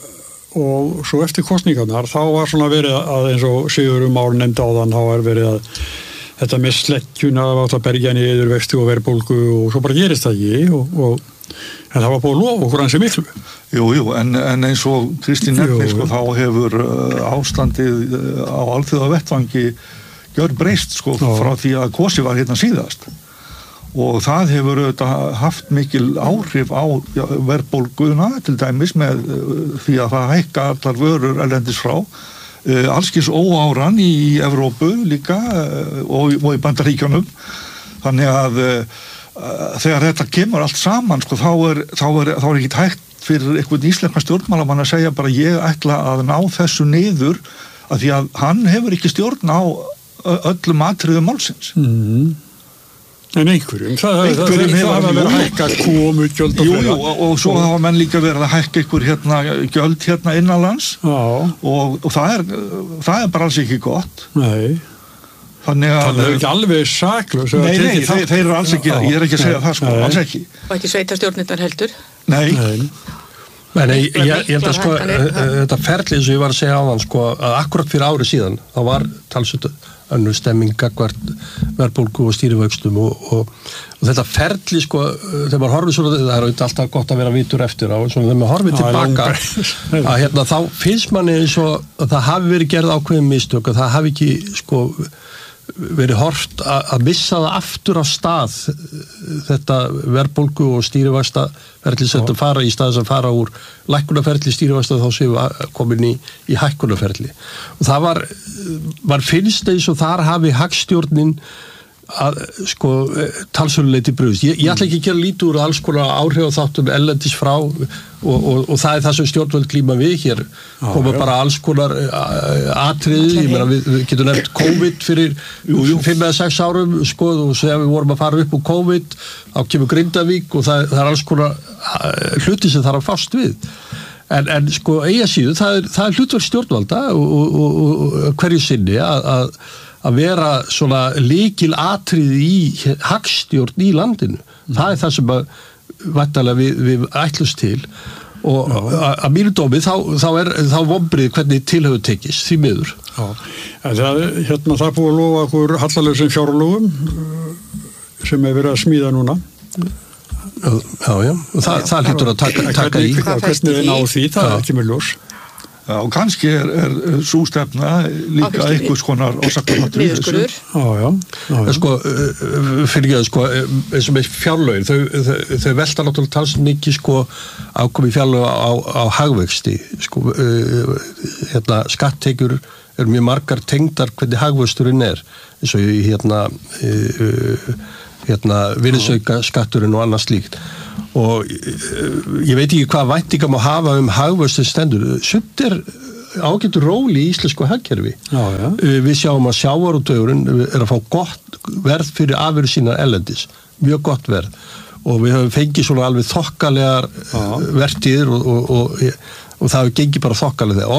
og svo eftir kosningarnar þá var svona verið að eins og Sigurður Már nefndi áðan þá verið að þetta með slekkjuna að berja niður vexti og verðbólgu og svo bara gerist það ekki en það var búið að lofa okkur ansi miklu. Jú, en eins og Kristín nefnir sko þá hefur ástandið á alþjóðavettvangi gjörbreyst sko frá því að kosið var hérna síðast. Og það hefur auðvitað haft mikil áhrif á verðbólguna til dæmis með því að það hækka allar vörur erlendis frá allskis óáran í Evrópu líka og í Bandaríkjunum þannig að þegar þetta kemur allt saman sko, þá er ekki hægt fyrir einhvern íslenska stjórnmálamann að segja bara ég ætla að ná þessu niður af því að hann hefur ekki stjórn á öllum atriðum málsins. En einhverjum hefur verið að hækka komugjöld og svo hafa menn líka verið að hækka einhver gjöld hérna innanlands og það er bara alls ekki gott. Nei. Þannig að það ekki alveg saklaus. Nei, þeir eru alls ekki, ég er ekki að segja það sko, alls ekki. Og ekki sveitarstjórnirnar heldur? Nei. Men ég held að sko þetta ferli sem ég var að segja áðan sko að akkurat fyrir ári síðan þá var talsveit önnur stemming gagnvart verðbólgu og stýrivöxtum og þetta ferli sko þegar maður horfir svona það alltaf gott að vera vitur eftir á svona þegar maður horfir tilbaka að hérna þá finnst manni eins og að það hafi verið gerð ákveðin mistök að það hafi ekki sko verið horft að missa það aftur á stað þetta verðbólgu og stýrivaxtaferli sem þetta fara í stað sem fara úr lækkunarferli stýrivaxta þá séum við komin í hækkunarferli og það var finnst eins og þar hafi hagstjórnin að sko talsöluleiti brugðist. Ég ætla ekki að gera lítið úr alls konar áhrifaþáttum ellendis frá og það er það sem stjórnvöld glíma við hér koma bara alls konar atriði, ég meina við getum nefnt COVID fyrir 5 eða 6 árum sko og þegar við vorum að fara upp úr COVID þá kemur Grindavík og það er alls konar hluti sem þarf að fást við en sko eiga síðu það er hlutverk stjórnvalda og hverju sinni að vera svona lykil atriði í hagstjórn í landinu. Það er það sem væntanlega við ætlumst til og að mínu dómi þá vonbrigði hvernig til hefur tekist því miður. Það búið að lofa okkur hallalausum fjárlögum sem er verið að smíða núna. Já, og það hlýtur að taka í. Hvernig við ná því, það er ekki með ljós. Já, og kannski sú stefna líka einhvers konar orsakaháttur í þessu. Já. Sko, fyrir ég sko, eins og með fjárlögin, þau velta náttúrulega talsið mikið sko ákomi fjárlög á hagvexti, sko, skatttekjur mjög margar tengdar hvernig hagvöxturinn eins og virðisauka skatturinn og annað slíkt. Og ég veit ekki hvað væntingar má hafa hagvöxtur stendur. Sumt ágætur róli í íslensku hagkerfi. Við sjáum að sjávarútvegurinn að fá gott verð fyrir afurðir sínar erlendis. Mjög gott verð. Og við höfum fengið svona alveg þokkalegar vertíðir og það hefur gengið bara þokkalega.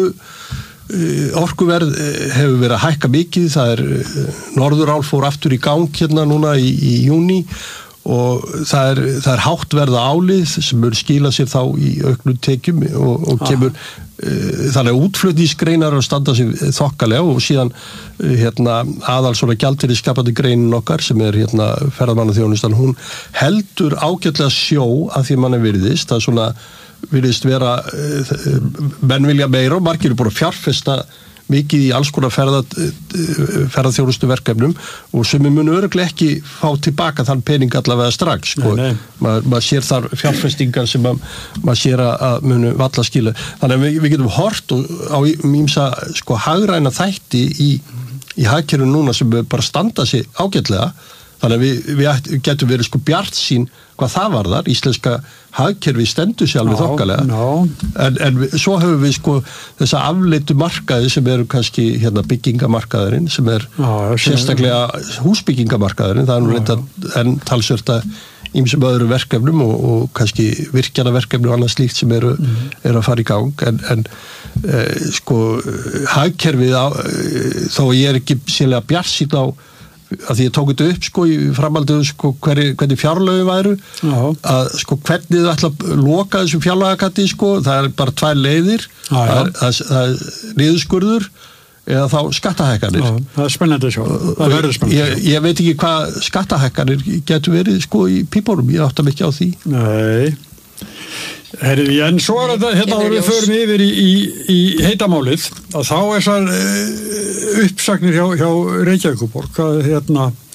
Orkuverð hefur verið að hækka mikið. Það Norðurál fór aftur í gang hérna núna í júní og það hátt verða álið sem mun skila sér þá í auknum tekjum og kemur þannig að útflutningsgreinar að standa sér þokkalega og síðan aðal svona gjaldeyrisskapandi greinin okkar sem ferðamannaþjónustan, hún heldur ágætlega sjó að því manni virðist, það svona virðist vera menn vilja meira og margir búin að fjárfesta mikið í alls konar ferðaþjónustu verkefnum og sem munu örugglega ekki fá tilbaka þann pening allavega strax sko. Maður sér þar fjárfestingar sem maður sér að munu valla skila. Þannig að við getum hort á ýmsa sko hagræna þætti í hagkerfinu núna sem bara standa sig ágætlega. Þannig að við getum verið sko bjartsýn hvað það varðar, íslenska hagkerfi stendur sér alveg þokkalega. En svo höfum við sko þessa afleitu markaði sem kannski byggingamarkaðurinn sem sérstaklega húsbyggingamarkaðurinn, það nú reynda en talsvert að ýmsum öðrum verkefnum og kannski virkjanaverkefnum og annað slíkt sem að fara í gang. En sko hagkerfið þó ég ekki sérlega bjartsýn á að því ég tók þetta upp sko í framhaldið sko hvernig fjárlögin væru að sko hvernig þau ætla að loka þessum fjárlagakatti sko, það bara 2 leiðir, það niðurskurður eða þá skattahækkanir. Það spennandi sjá, það verður spennandi. Ég veit ekki hvað skattahækkanir getur verið sko í pípunum, ég átta mig ekki á því. Nei. Herri, en svo þetta, við förum yfir í heitamálið, að þá þessar uppsagnir hjá Reykjavíkurborg, að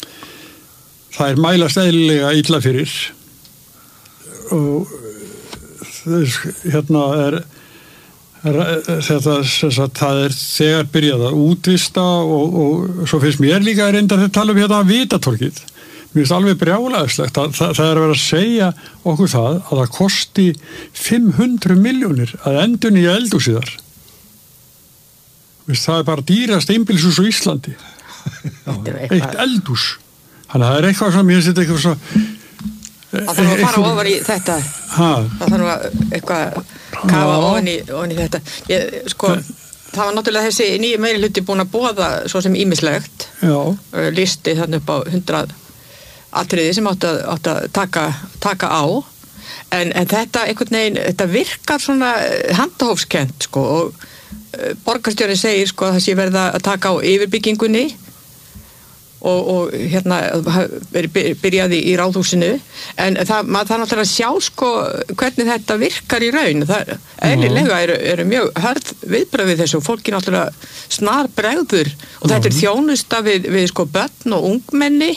það mælast eðlilega illa fyrir og það þegar byrjað að útvista og svo finnst mér líka reyndar að tala vitatorkið. Mér finnst alveg brjálæðislegt að það að vera að segja okkur það að það kosti 500 milljónir að endurnýja eldhúsið þar. Það bara dýrast einbýlishús á Íslandi. Eitt eldhús. Þannig að það eitthvað sem ég finnst eitthvað svo... Það þarf að fara ofan í þetta. Það þarf að eitthvað kafa ofan í þetta. Það var náttúrulega þessi nýju meirihluti búin að boða svo sem ýmislegt. Listi þannig upp á 100 atriði sem átt að taka á en þetta einhvern veginn, þetta virkar svona handahófskennt sko og borgarstjóri segir sko að það sé verða að taka á yfirbyggingunni og byrjaði í Ráðhúsinu en maður þarf náttúrulega að sjá sko hvernig þetta virkar í raun. Eðlilega eru mjög hörð viðbrögð við þessu og fólki náttúrulega snar bregður og þetta þjónusta við sko börn og ungmenni.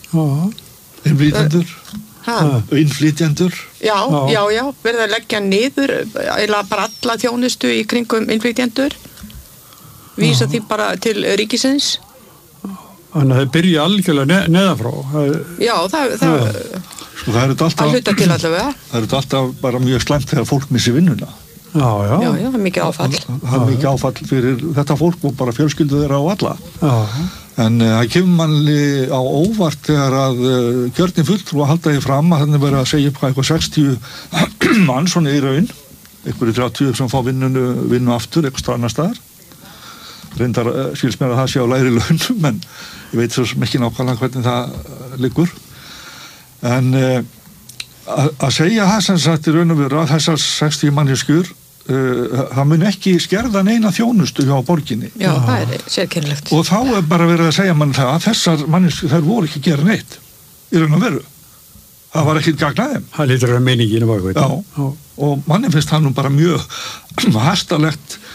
Innflytjendur. Já, verða að leggja niður eða bara alla þjónustu í kringum innflytjendur vísa því bara til ríkisins. Þannig að það byrja algjörlega neðanfrá. Já, það hluta til allavega. Það alltaf bara mjög slæmt þegar fólk missi vinnuna. Já, það er mikið áfall. Það er mikið áfall fyrir þetta fólk og bara fjölskyldu þeirra á alla. En það kemur manni á óvart þegar að kjörnin fulltrú að halda því fram að þannig verið að segja upp eitthvað 60 mann svona í raun, einhverju 30 sem fá vinnu aftur eitthvað annar staðar. Reyndar skils mér að það sé á lægri launum, en ég veit svo sem ekki nákvæmlega hvernig það liggur. En að segja það sem sagt í raun og veru að þessar 60 manneskjur það mun ekki skerða neina þjónustu hjá borginni. Já, það sérkennilegt. Og þá bara verið að segja mann það að þessar manneskjur, þær voru ekki að gera neitt í raun og veru. Það var ekki gagnað þeim. Það lítur að meininginu var. Já, og manni finnst það nú bara mjög hastalegt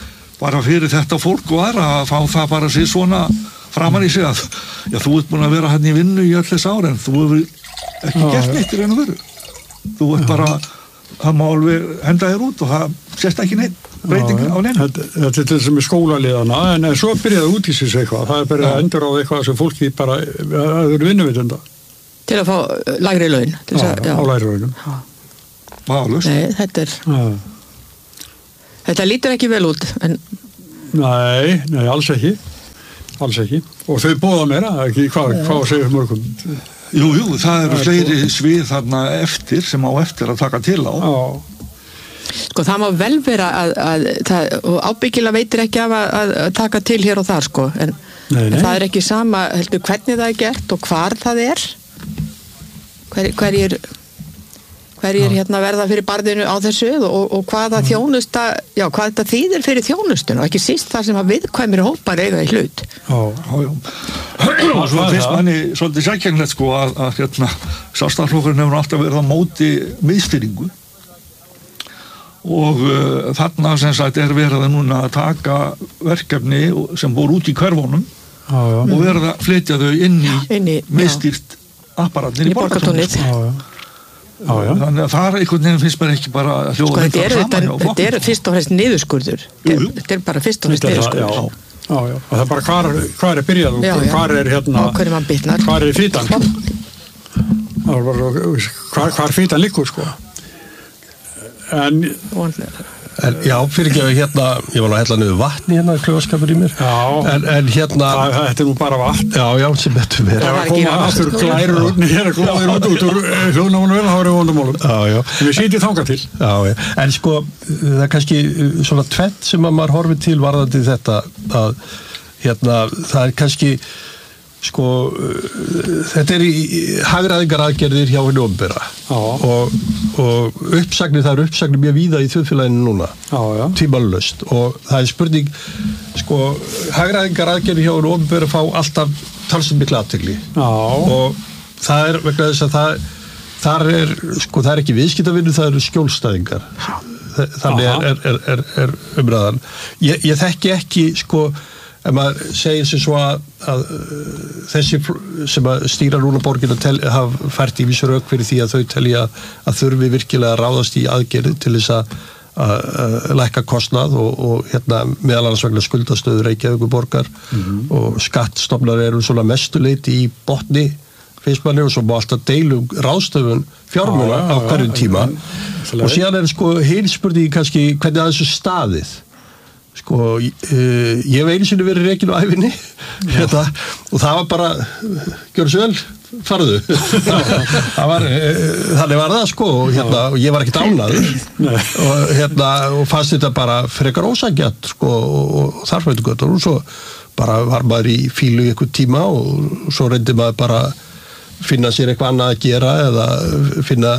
bara fyrir þetta fólk og aðra að fá það bara sér svona framan í sig að já, þú ert búin að vera hann í vinnu í öll þess ára en þú hefur ekki gert neitt í raun og veru. Þú ert bara, það má alveg henda þér út og það sést ekki neitt breyting á neinu. Þetta er til sem er skólaliðana en svo byrjaði út í sig eitthvað. Það er bara að endur á eitthvað sem fólki bara það eru vinnuvitenda. Til að fá lægri laun. Á lægri launum. Vafalaust. Nei, þetta lítur ekki vel út. En... Nei, alls ekki. Og þau bóða mér ekki hvað segir mörgum. Jú, það eru fleiri svið þarna eftir sem á eftir að taka til á. Sko það má vel vera að og ábyggilega veitir ekki af að taka til hér og þar sko en það er ekki sama heldur hvernig það er gert og hvar það er hverjir hérna verða fyrir barðinu á þessu og hvaða þjónusta hvað þetta þýðir fyrir þjónustun og ekki síst það sem að viðkvæmir hópar eiga í hlut. Og svo finnst manni svolítið sérkennilegt sko að hérna Sjálfstæðisflokkurinn hefur alltaf verið á móti miðstýringu og þarna sem sagt verið að núna að taka verkefni sem voru út í hverfunum og verið að flytja þau inn í miðstýrt apparatnir í Borgartúnið. Þannig að það einhvern veginn finnst mér ekki bara að hljóða þetta er fyrst og fremst niðurskurður þetta er bara fyrst og fremst niðurskurður og það er bara hvar er byrjað og hvar er hérna hvar er fítan hvar fítan liggur sko en já, fyrir ekki að hérna ég var að hella niður vatni hérna klaufaskapur í mér en hérna þetta er nú bara vatn já, sem betur verið það koma aftur glærur út út úr hljóðnámanum vel, þá er vandamálum við sýtjum þangað til en sko, það er kannski svona tvennt sem að maður horfir til varðandi þetta að hérna, það er kannski sko, þetta er í hagræðingar aðgerðir hjá henni opinbera og uppsagnir, það eru uppsagnir mjög víða í þjóðfélaginu núna tímalöst og það er spurning sko, hagræðingar aðgerðir hjá henni opinbera fá alltaf talsum mikla athygli og það er vegna þess að þar er sko, það er ekki viðskiptavinnu, það eru skjólstæðingar þannig er umræðan ég þekki ekki sko ef maður segir sem svo að þessi sem að stýra núna borgina hafa fært ýmis rök fyrir því að þau telja að þurfi virkilega að ráðast í aðgerðir til þess að lækka kostnað og hérna meðal annars vegna skuldastöðu Reykjavíkurborgar og skattstofnar eru svona mestuleyti í botni finnst manni og svo má alltaf deilum ráðstöfun fjármuna á hverjum tíma og síðan er sko heilspurning kannski hvernig að þessu staðið sko, ég hef einu sinni verið rekinn á ævinni og það var bara gjörðu svo vel, farðu það var, þannig var það sko og ég var ekkert ánægður og fannst þetta bara frekar ósanngjarnt sko og þar fættu gott og svo bara var maður í fílu í einhvern tíma og svo reyndi maður bara finna sér eitthvað annað að gera eða finna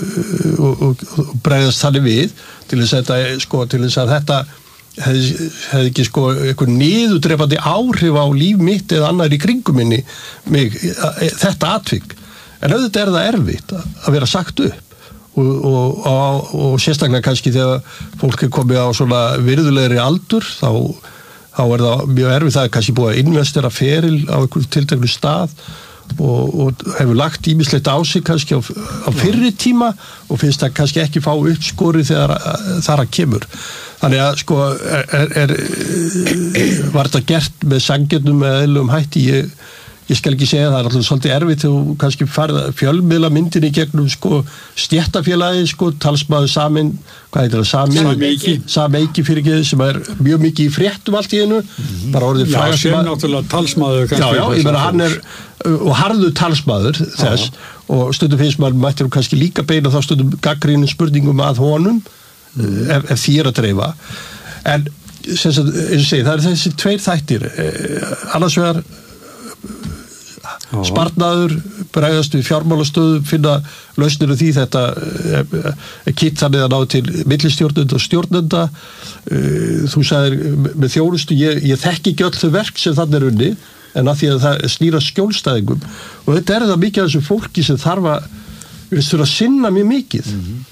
og bregðast þannig við til þess að þetta hefði ekki sko eitthvað niðurdrepandi áhrif á líf mitt eða annar í kringum minni þetta atvik en auðvitað er það erfitt að vera sagt upp og sérstaklega kannski þegar fólk er komið á svona virðulegri aldur þá er það mjög erfitt það er kannski búið að investera feril á einhverjum tilteknu stað og hefur lagt ýmislegt á sig kannski á fyrri tíma og finnst það kannski ekki fá uppskori þegar þar að kemur þannig að sko var þetta gert með sanngjarnum eða eðlilegum hætti ég skal ekki segja það er alltaf svolítið erfitt þú kannski farið fjölmiðla myndinni gegnum sko stéttafélagi sko talsmaður samin hvað heitir það Sameiki fyrirgeði sem er mjög mikið í fréttum allt í einu bara orðið frægast sem náttúrulega talsmaður ég meina hann er og harður talsmaður þess og stundum finnst maður mættir kannski líka beina þá stundum gagnrýnum spurningum að honum ef því að dreifa en sem sagt, eins og segi, það þessi tveir þættir annars vegar sparnaður, bregðast við fjármálastöðu finna lausnir því þetta er kitt þannig að ná til millistjórnenda og stjórnenda þú sagðir með þjónustu ég þekki ekki öll þau verk sem þannig er unni en að því að það snýra skjólstæðingum og þetta það mikið af þessu fólki sem þarf að sinna mjög mikið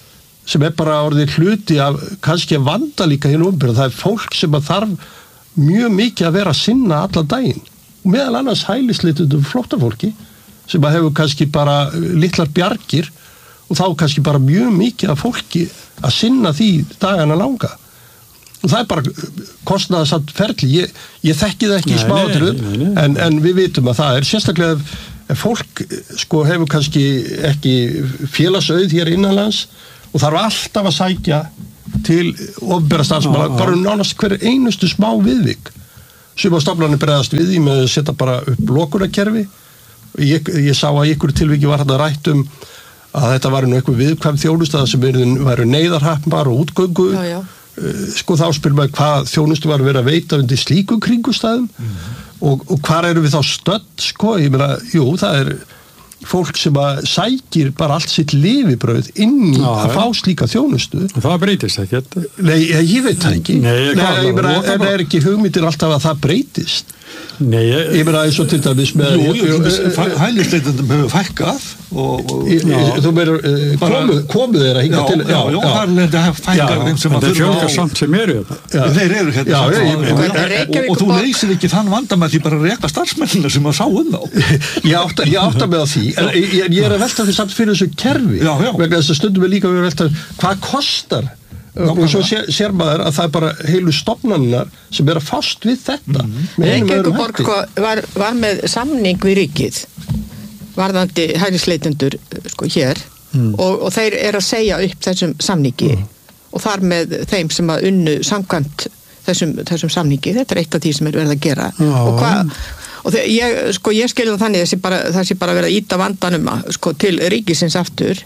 sem bara orðið hluti af kannski að vanda líka hérna umbyrða. Það fólk sem að þarf mjög mikið að vera að sinna allan daginn. Meðal annars hælisleitundum flóttafólki sem að hefur kannski bara litlar bjargir og þá kannski bara mjög mikið af fólki að sinna því dagana langa. Og það bara kostnaðarsamt ferli. Ég þekki það ekki í smáatriðum en við vitum að það sérstaklega ef fólk sko hefur kannski ekki félagsauð hér innanlands og þarf alltaf að sækja til opinbera starfsmanna bara nánast hver einustu smá viðvik. Sumar stofnanir bregðast við í með að setja bara upp lokunarkerfi. Ég sá að ykkur tilviki var þarna rætt að þetta var einhver viðkvæm þjónusta sem væru neyðarhafnar og útgöngu. Sko þá spyrir maður hvað þjónustu var verið að veita undir slíkum kringustæðum og hvar eru við þá stödd, sko, ég meina, jú, það fólk sem að sækir bara allt sitt lifibrauð inn í að fá slíka þjónustu. Það breytist ekki. Nei, ég veit það ekki. Nei, ég meina, en ekki hugmyndir alltaf að það breytist? Nei, ég meina eins og til dæmis með... Hælisleitendum hefur fækkað þú meður komu þeir að hinga til... Já, það fækkað þeim sem að þurfa á... Það fjölgar samt sem eru þetta. Þeir eru hérna og þú leysir ekki þann vanda með því bara að reka starfsmennina sem að sá þá. Ég átta með því en ég að velta því samt fyrir þessu kerfi vegna þess að stundum við líka að velta hvað kostar og svo sér maður að það bara heilu stofnanirnar sem að fást við þetta Reykjavíkurborg var með samning við ríkið varðandi hælisleitendur sko hér og þeir að segja upp þessum samningi og þar með þeim sem að unnu samkvæmt þessum samningi, þetta eitt af því sem verið að gera og ég skilja það þannig það sé bara verið að íta vandanum sko, til ríkisins aftur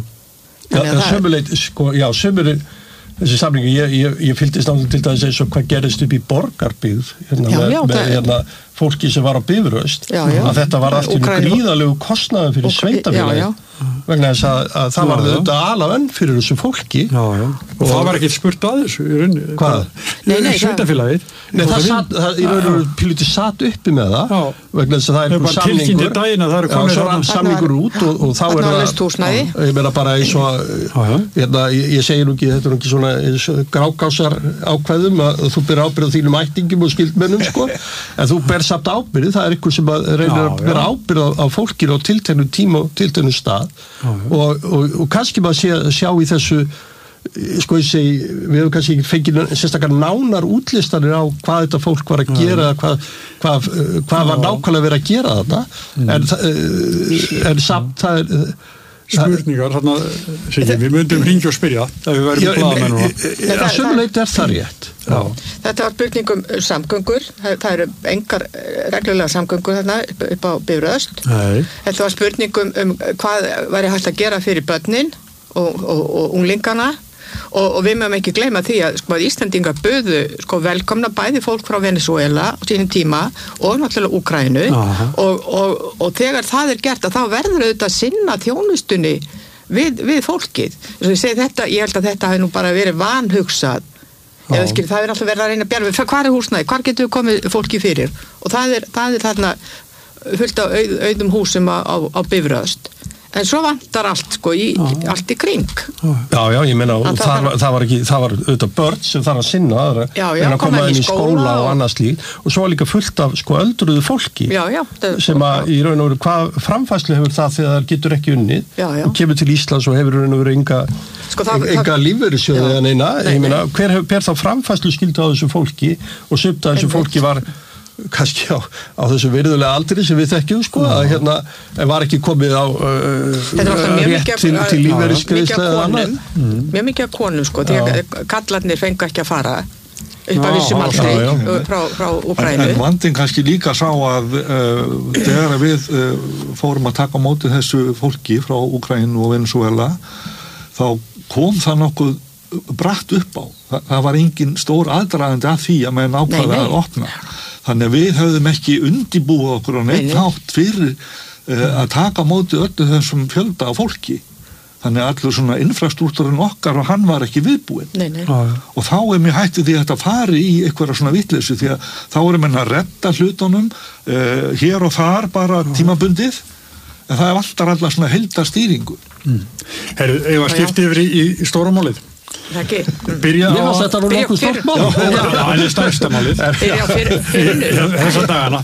sömuleit þessi samlingu, ég fylgdist náttúrulega til dæmis eins og hvað gerist upp í Borgarbyggð með fólki sem var á Bifröst að þetta var allt í gríðalegu kostnaði fyrir sveitafélagi vegna þess að það var þetta alveg fyrir þessu fólki og það var ekki spurt að þessu í rauninni hvað? Sveitafélagið það í rauninu píluti satt uppi með það vegna þess að það einhver samlingur út og þá það ég meina bara eins og ég segi nú ekki, þetta er ekki svona grákásar ákvæðum að þú ber ábyrgð á þínum ættingum og skildmennum sko, en þú ber samt ábyrgð, það er einhver sem reynir að bera ábyrgð á fólkinu á tilteknum tíma og tilteknum stað og kannski maður sjá í þessu sko ég segi, við hefum kannski ekki fengið sérstakar nánar útlistanir á hvað þetta fólk var að gera hvað var nákvæmlega verið að gera þetta en samt það spurningar, við myndum hringja og spyrja ef við værum blaðamenn að sömuleyti það rétt Þetta var spurningum samgöngur það eru engar reglulega samgöngur þarna upp á Bifröst Þetta var spurningum hvað væri hægt að gera fyrir börnin og unglingana og við mögum ekki gleyma því að sko, Íslendingar buðu sko, velkomna bæði fólk frá Venezuela á sínum tíma og náttúrulega Úkraínu og þegar það er gert að þá verður auðvitað að sinna þjónustunni við fólkið. Ég held að þetta hafi nú bara verið vanhugsað eða skil, það er alltaf verið að reyna að bjarga hvað er húsnæði, hvar getur við komið fólki fyrir og það er þarna fullt af auðum húsum á Bifröst en svo vantar allt sko allt í kring Já, ég meina það var auðvitað börn sem þarf að sinna að koma inn í skóla og annað slíkt og svo var líka fullt af sko öldruðu fólki sem að í raun og veru hvað framfærslu hefur það þegar það getur ekki unnið og kemur til Íslands og hefur raun og veru enga lífeyrissjóði eða neina, ég meina hver ber þá framfærslu skyldu á þessu fólki og sumt að þessu fólki var kannski á þessu virðulega aldri sem við þekkjum sko að hérna var ekki komið á rétt til lífeyrisgreiðslu eða annað mjög mikið af konum sko því að kallarnir fengu ekki að fara upp að vissum aldrei frá Úkraínu en vandinn kannski líka sá að þegar við fórum að taka á móti þessu fólki frá Úkraínu og Venezuela þá kom það nokkuð bratt upp á það var engin stór aðdragandi að því að menn ákvaða að opna þannig að við höfðum ekki undibúið okkur á neitt hátt fyrir að taka á móti öllu þessum fjölda af fólki þannig að allur svona infrastruktúrin okkar og hann var ekki viðbúinn og þá mér hætti því að þetta fari í einhverja svona vitleysu því að þá menn að redda hlutunum hér og þar bara tímabundið en það vantar alltaf svona heildarstýringu. Herru, ef að skipti yfir í stóra málið. Það ekki. Byrja á... Þetta nú nokkuð stórt mál. Það stærsta málið. Byrja á fyrir. Þessa dagana.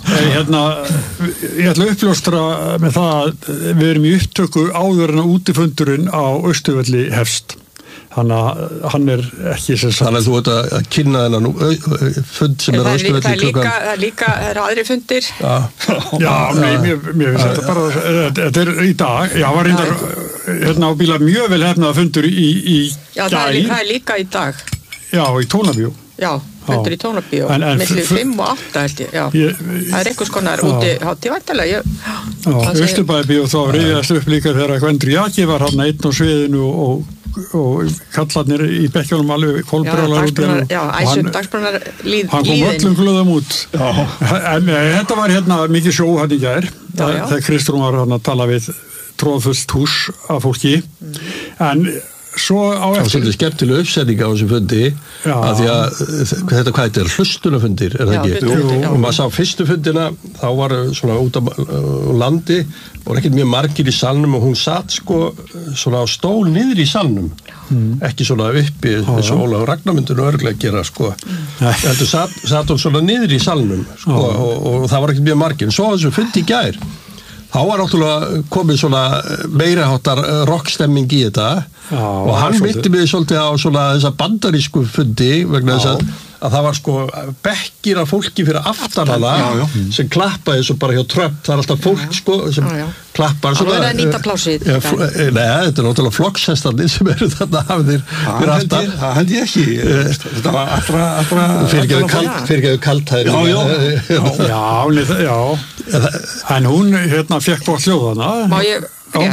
Ég ætla að uppljóstra með það að við erum í upptöku áður en að útifundurinn á Austurvelli hefst. Þannig að hann ekki sem sagt. Þannig að þú ert að kynna þennan fund sem Austurvelli klukkan. Það er líka aðri fundir. Já, mér finnst þetta bara, þetta í dag, já, var reyndar á bíla mjög vel hefnað fundur í Já, það er líka í dag. Já, í Tónabíó. Já, fundur í Tónabíó, milli 5 og 8 held ég, já. Það er einhvers konar úti hátíð væntanlega. Já, Austurbæðarbíó þá reyðast upp líka þegar Gvendur Jaki var hann einn á sviðinu og kallarnir í bekkjónum alveg kolbrjálar út dagsbrunnar líðin. Hann kom öllum glöðum út. En þetta var mikið sjó hann í gær þegar Kristrún var að tala við tróðfullt hús af fólki en svo á eftir... Það var svolítið skemmtileg uppsetning á þessu fundi að því að þetta hvað þetta hlustunafundir, það ekki? Og maður sá fyrstu fundina, þá var svona út á landi og ekkert mjög margir í salnum og hún satt svona á stól niður í salnum, ekki svona uppi eins og Ólafur Ragnar myndi nú örugglega gera heldur satt hún svona niður í salnum og það var ekkert mjög margir, en svo þessu fundi í gær þá var náttúrulega komið svona meiriháttar rockstemming í þetta og hann myndi mig svolítið á svona þessa bandarísku fundi vegna þess að það var bekkir af fólki fyrir aftan hana sem klappaði svo bara hjá Trump, það er alltaf fólk sem klappar svona. Það er að nýta plásið. Nei, þetta er náttúrulega flokkshestarnir sem eru þarna hafðir fyrir aftan. Það held ég ekki. Þetta var allra... Fyrirgeðu kaltæðir. Já. En hún fekk bort hljóðana. Má ég...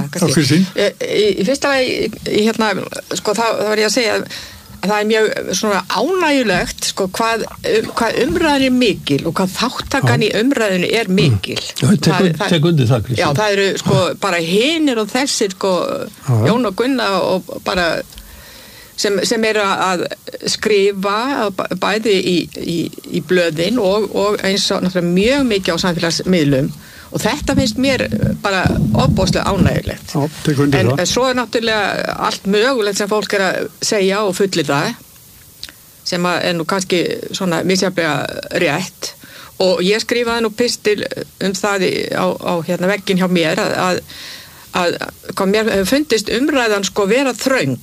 Í fyrsta lagi, það var ég að segja að það er mjög svona ánægjulegt hvað umræðin er mikil og hvað þáttakan í umræðinu er mikil. Tek undir það, Kristín. Já, það eru bara hinir og þessir Jón og Gunna og bara sem eru að skrifa bæði í blöðin og eins og náttúrulega mjög mikið á samfélagsmiðlum og þetta finnst mér bara ofboðslega ánægjulegt. En svo er náttúrulega allt mögulegt sem fólk er að segja og fullyrða sem er nú kannski svona misjafnlega rétt og ég skrifaði nú pistil það á vegginn hjá mér að hvað mér hefur fundist umræðan vera þröng.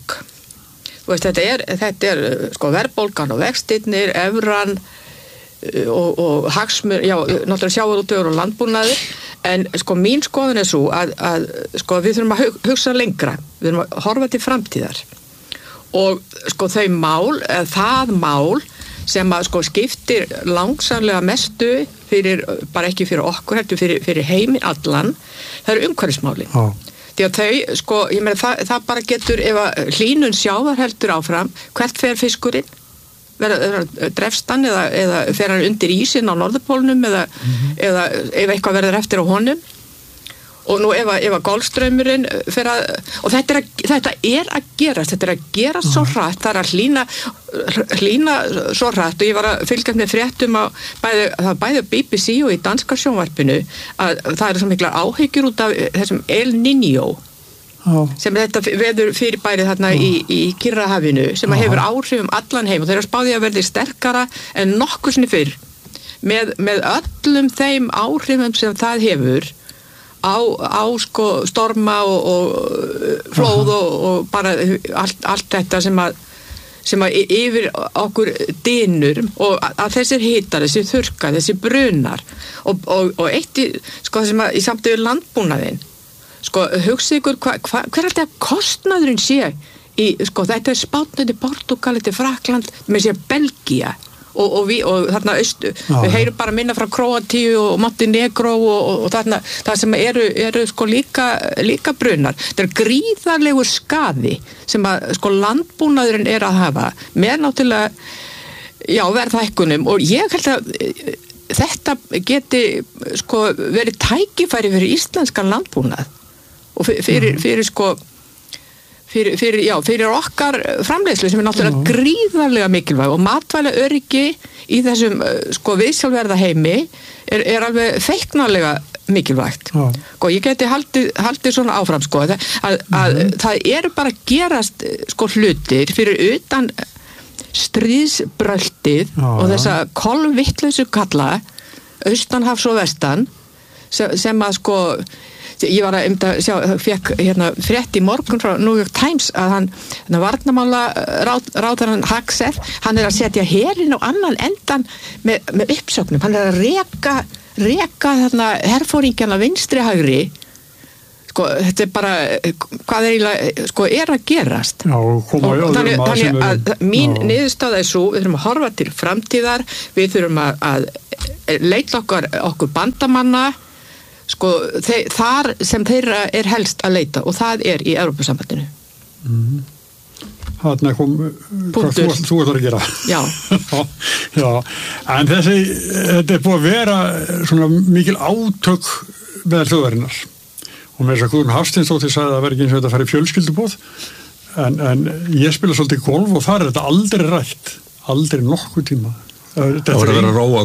Þetta er verðbólgan og vextirnir, evran og hagsmur, náttúrulega sjávarútvegur og landbúnaður, en mín skoðun er svo að við þurfum að hugsa lengra, við þurfum að horfa til framtíðar og það mál sem að skiptir langsamlega mestu bara ekki fyrir okkur, heldur fyrir heiminn allan, það eru umhverfismálin. Því að ég meina það bara getur, ef að hlýnun sjávar heldur áfram, hvert fer fiskurinn? Drefst hann eða fer hann undir ísinn á norðurpólnum eða ef eitthvað verður eftir á honum og nú ef að golfstraumurinn fer að, og þetta er að gerast svo hratt, það er að hlýna svo hratt og ég var að fylgjast með fréttum á bæði BBC og í danska sjónvarpinu að það eru svo miklar áhyggjur út af þessum El Niño sem þetta veður fyrirbærið þarna í Kyrrahafinu sem hefur áhrif allan heim og þeir eru spáðið að verði sterkara en nokkuð sinni fyrr með öllum þeim áhrifum sem það hefur á storma og flóð og bara allt þetta sem að yfir okkur dynur og að þessir hitar, þessi þurrkar, þessi brunar og eitt það sem að í samtöðu landbúnaðinn hugsið ykkur hver er þetta kostnaðurinn sé í, þetta er Spánn, þetta er Portúgal, þetta er Frakkland, með sér Belgía og þarna austu við heyrum bara minna frá Króatíu og Montenegro og þarna það sem eru líka brunar, þetta er gríðarlegur skaði sem að landbúnaðurinn er að hafa með náttúrulega verðhækkunum og ég held að þetta geti verið tækifæri fyrir íslenskan landbúnað og fyrir okkar framleiðslu sem er náttúrulega gríðarlega mikilvæg og matvælaöryggi í þessum viðsjálfverða heimi er alveg feiknarlega mikilvægt. Sko, ég geti haldið svona áfram, sko, að það eru bara að gerast, sko, hlutir fyrir utan stríðsbröltið og þessa kolvittlausu kalla austanhafs og vestan sem að, sko, ég var að fekk frétt í morgun frá New York Times að hann varnarmála ráðherrann Hagseth, hann er að setja herinn á annan endan með uppsögnum, hann er að reka þarna herfóringjana vinstri hægri, sko, þetta er bara hvað sko, er að gerast. Já, þannig að mín niðurstaða er svo, við þurfum að horfa til framtíðar, við þurfum að leita okkur bandamanna, sko, þar sem þeirra er helst að leita og það er í Evrópusambandinu. Þarna kom hvað þú ætlar að gera. Já. Já, en þetta er búið að vera svona mikil átök með þjóðarinnar og með þess að Guðrún Hafsteinsdóttir sagði að það verði ekki eins og þetta færi fjölskyldubóð en ég spila svolítið golf og þar er þetta aldrei rætt, aldrei nokkuð tíma. Það voru að vera að róa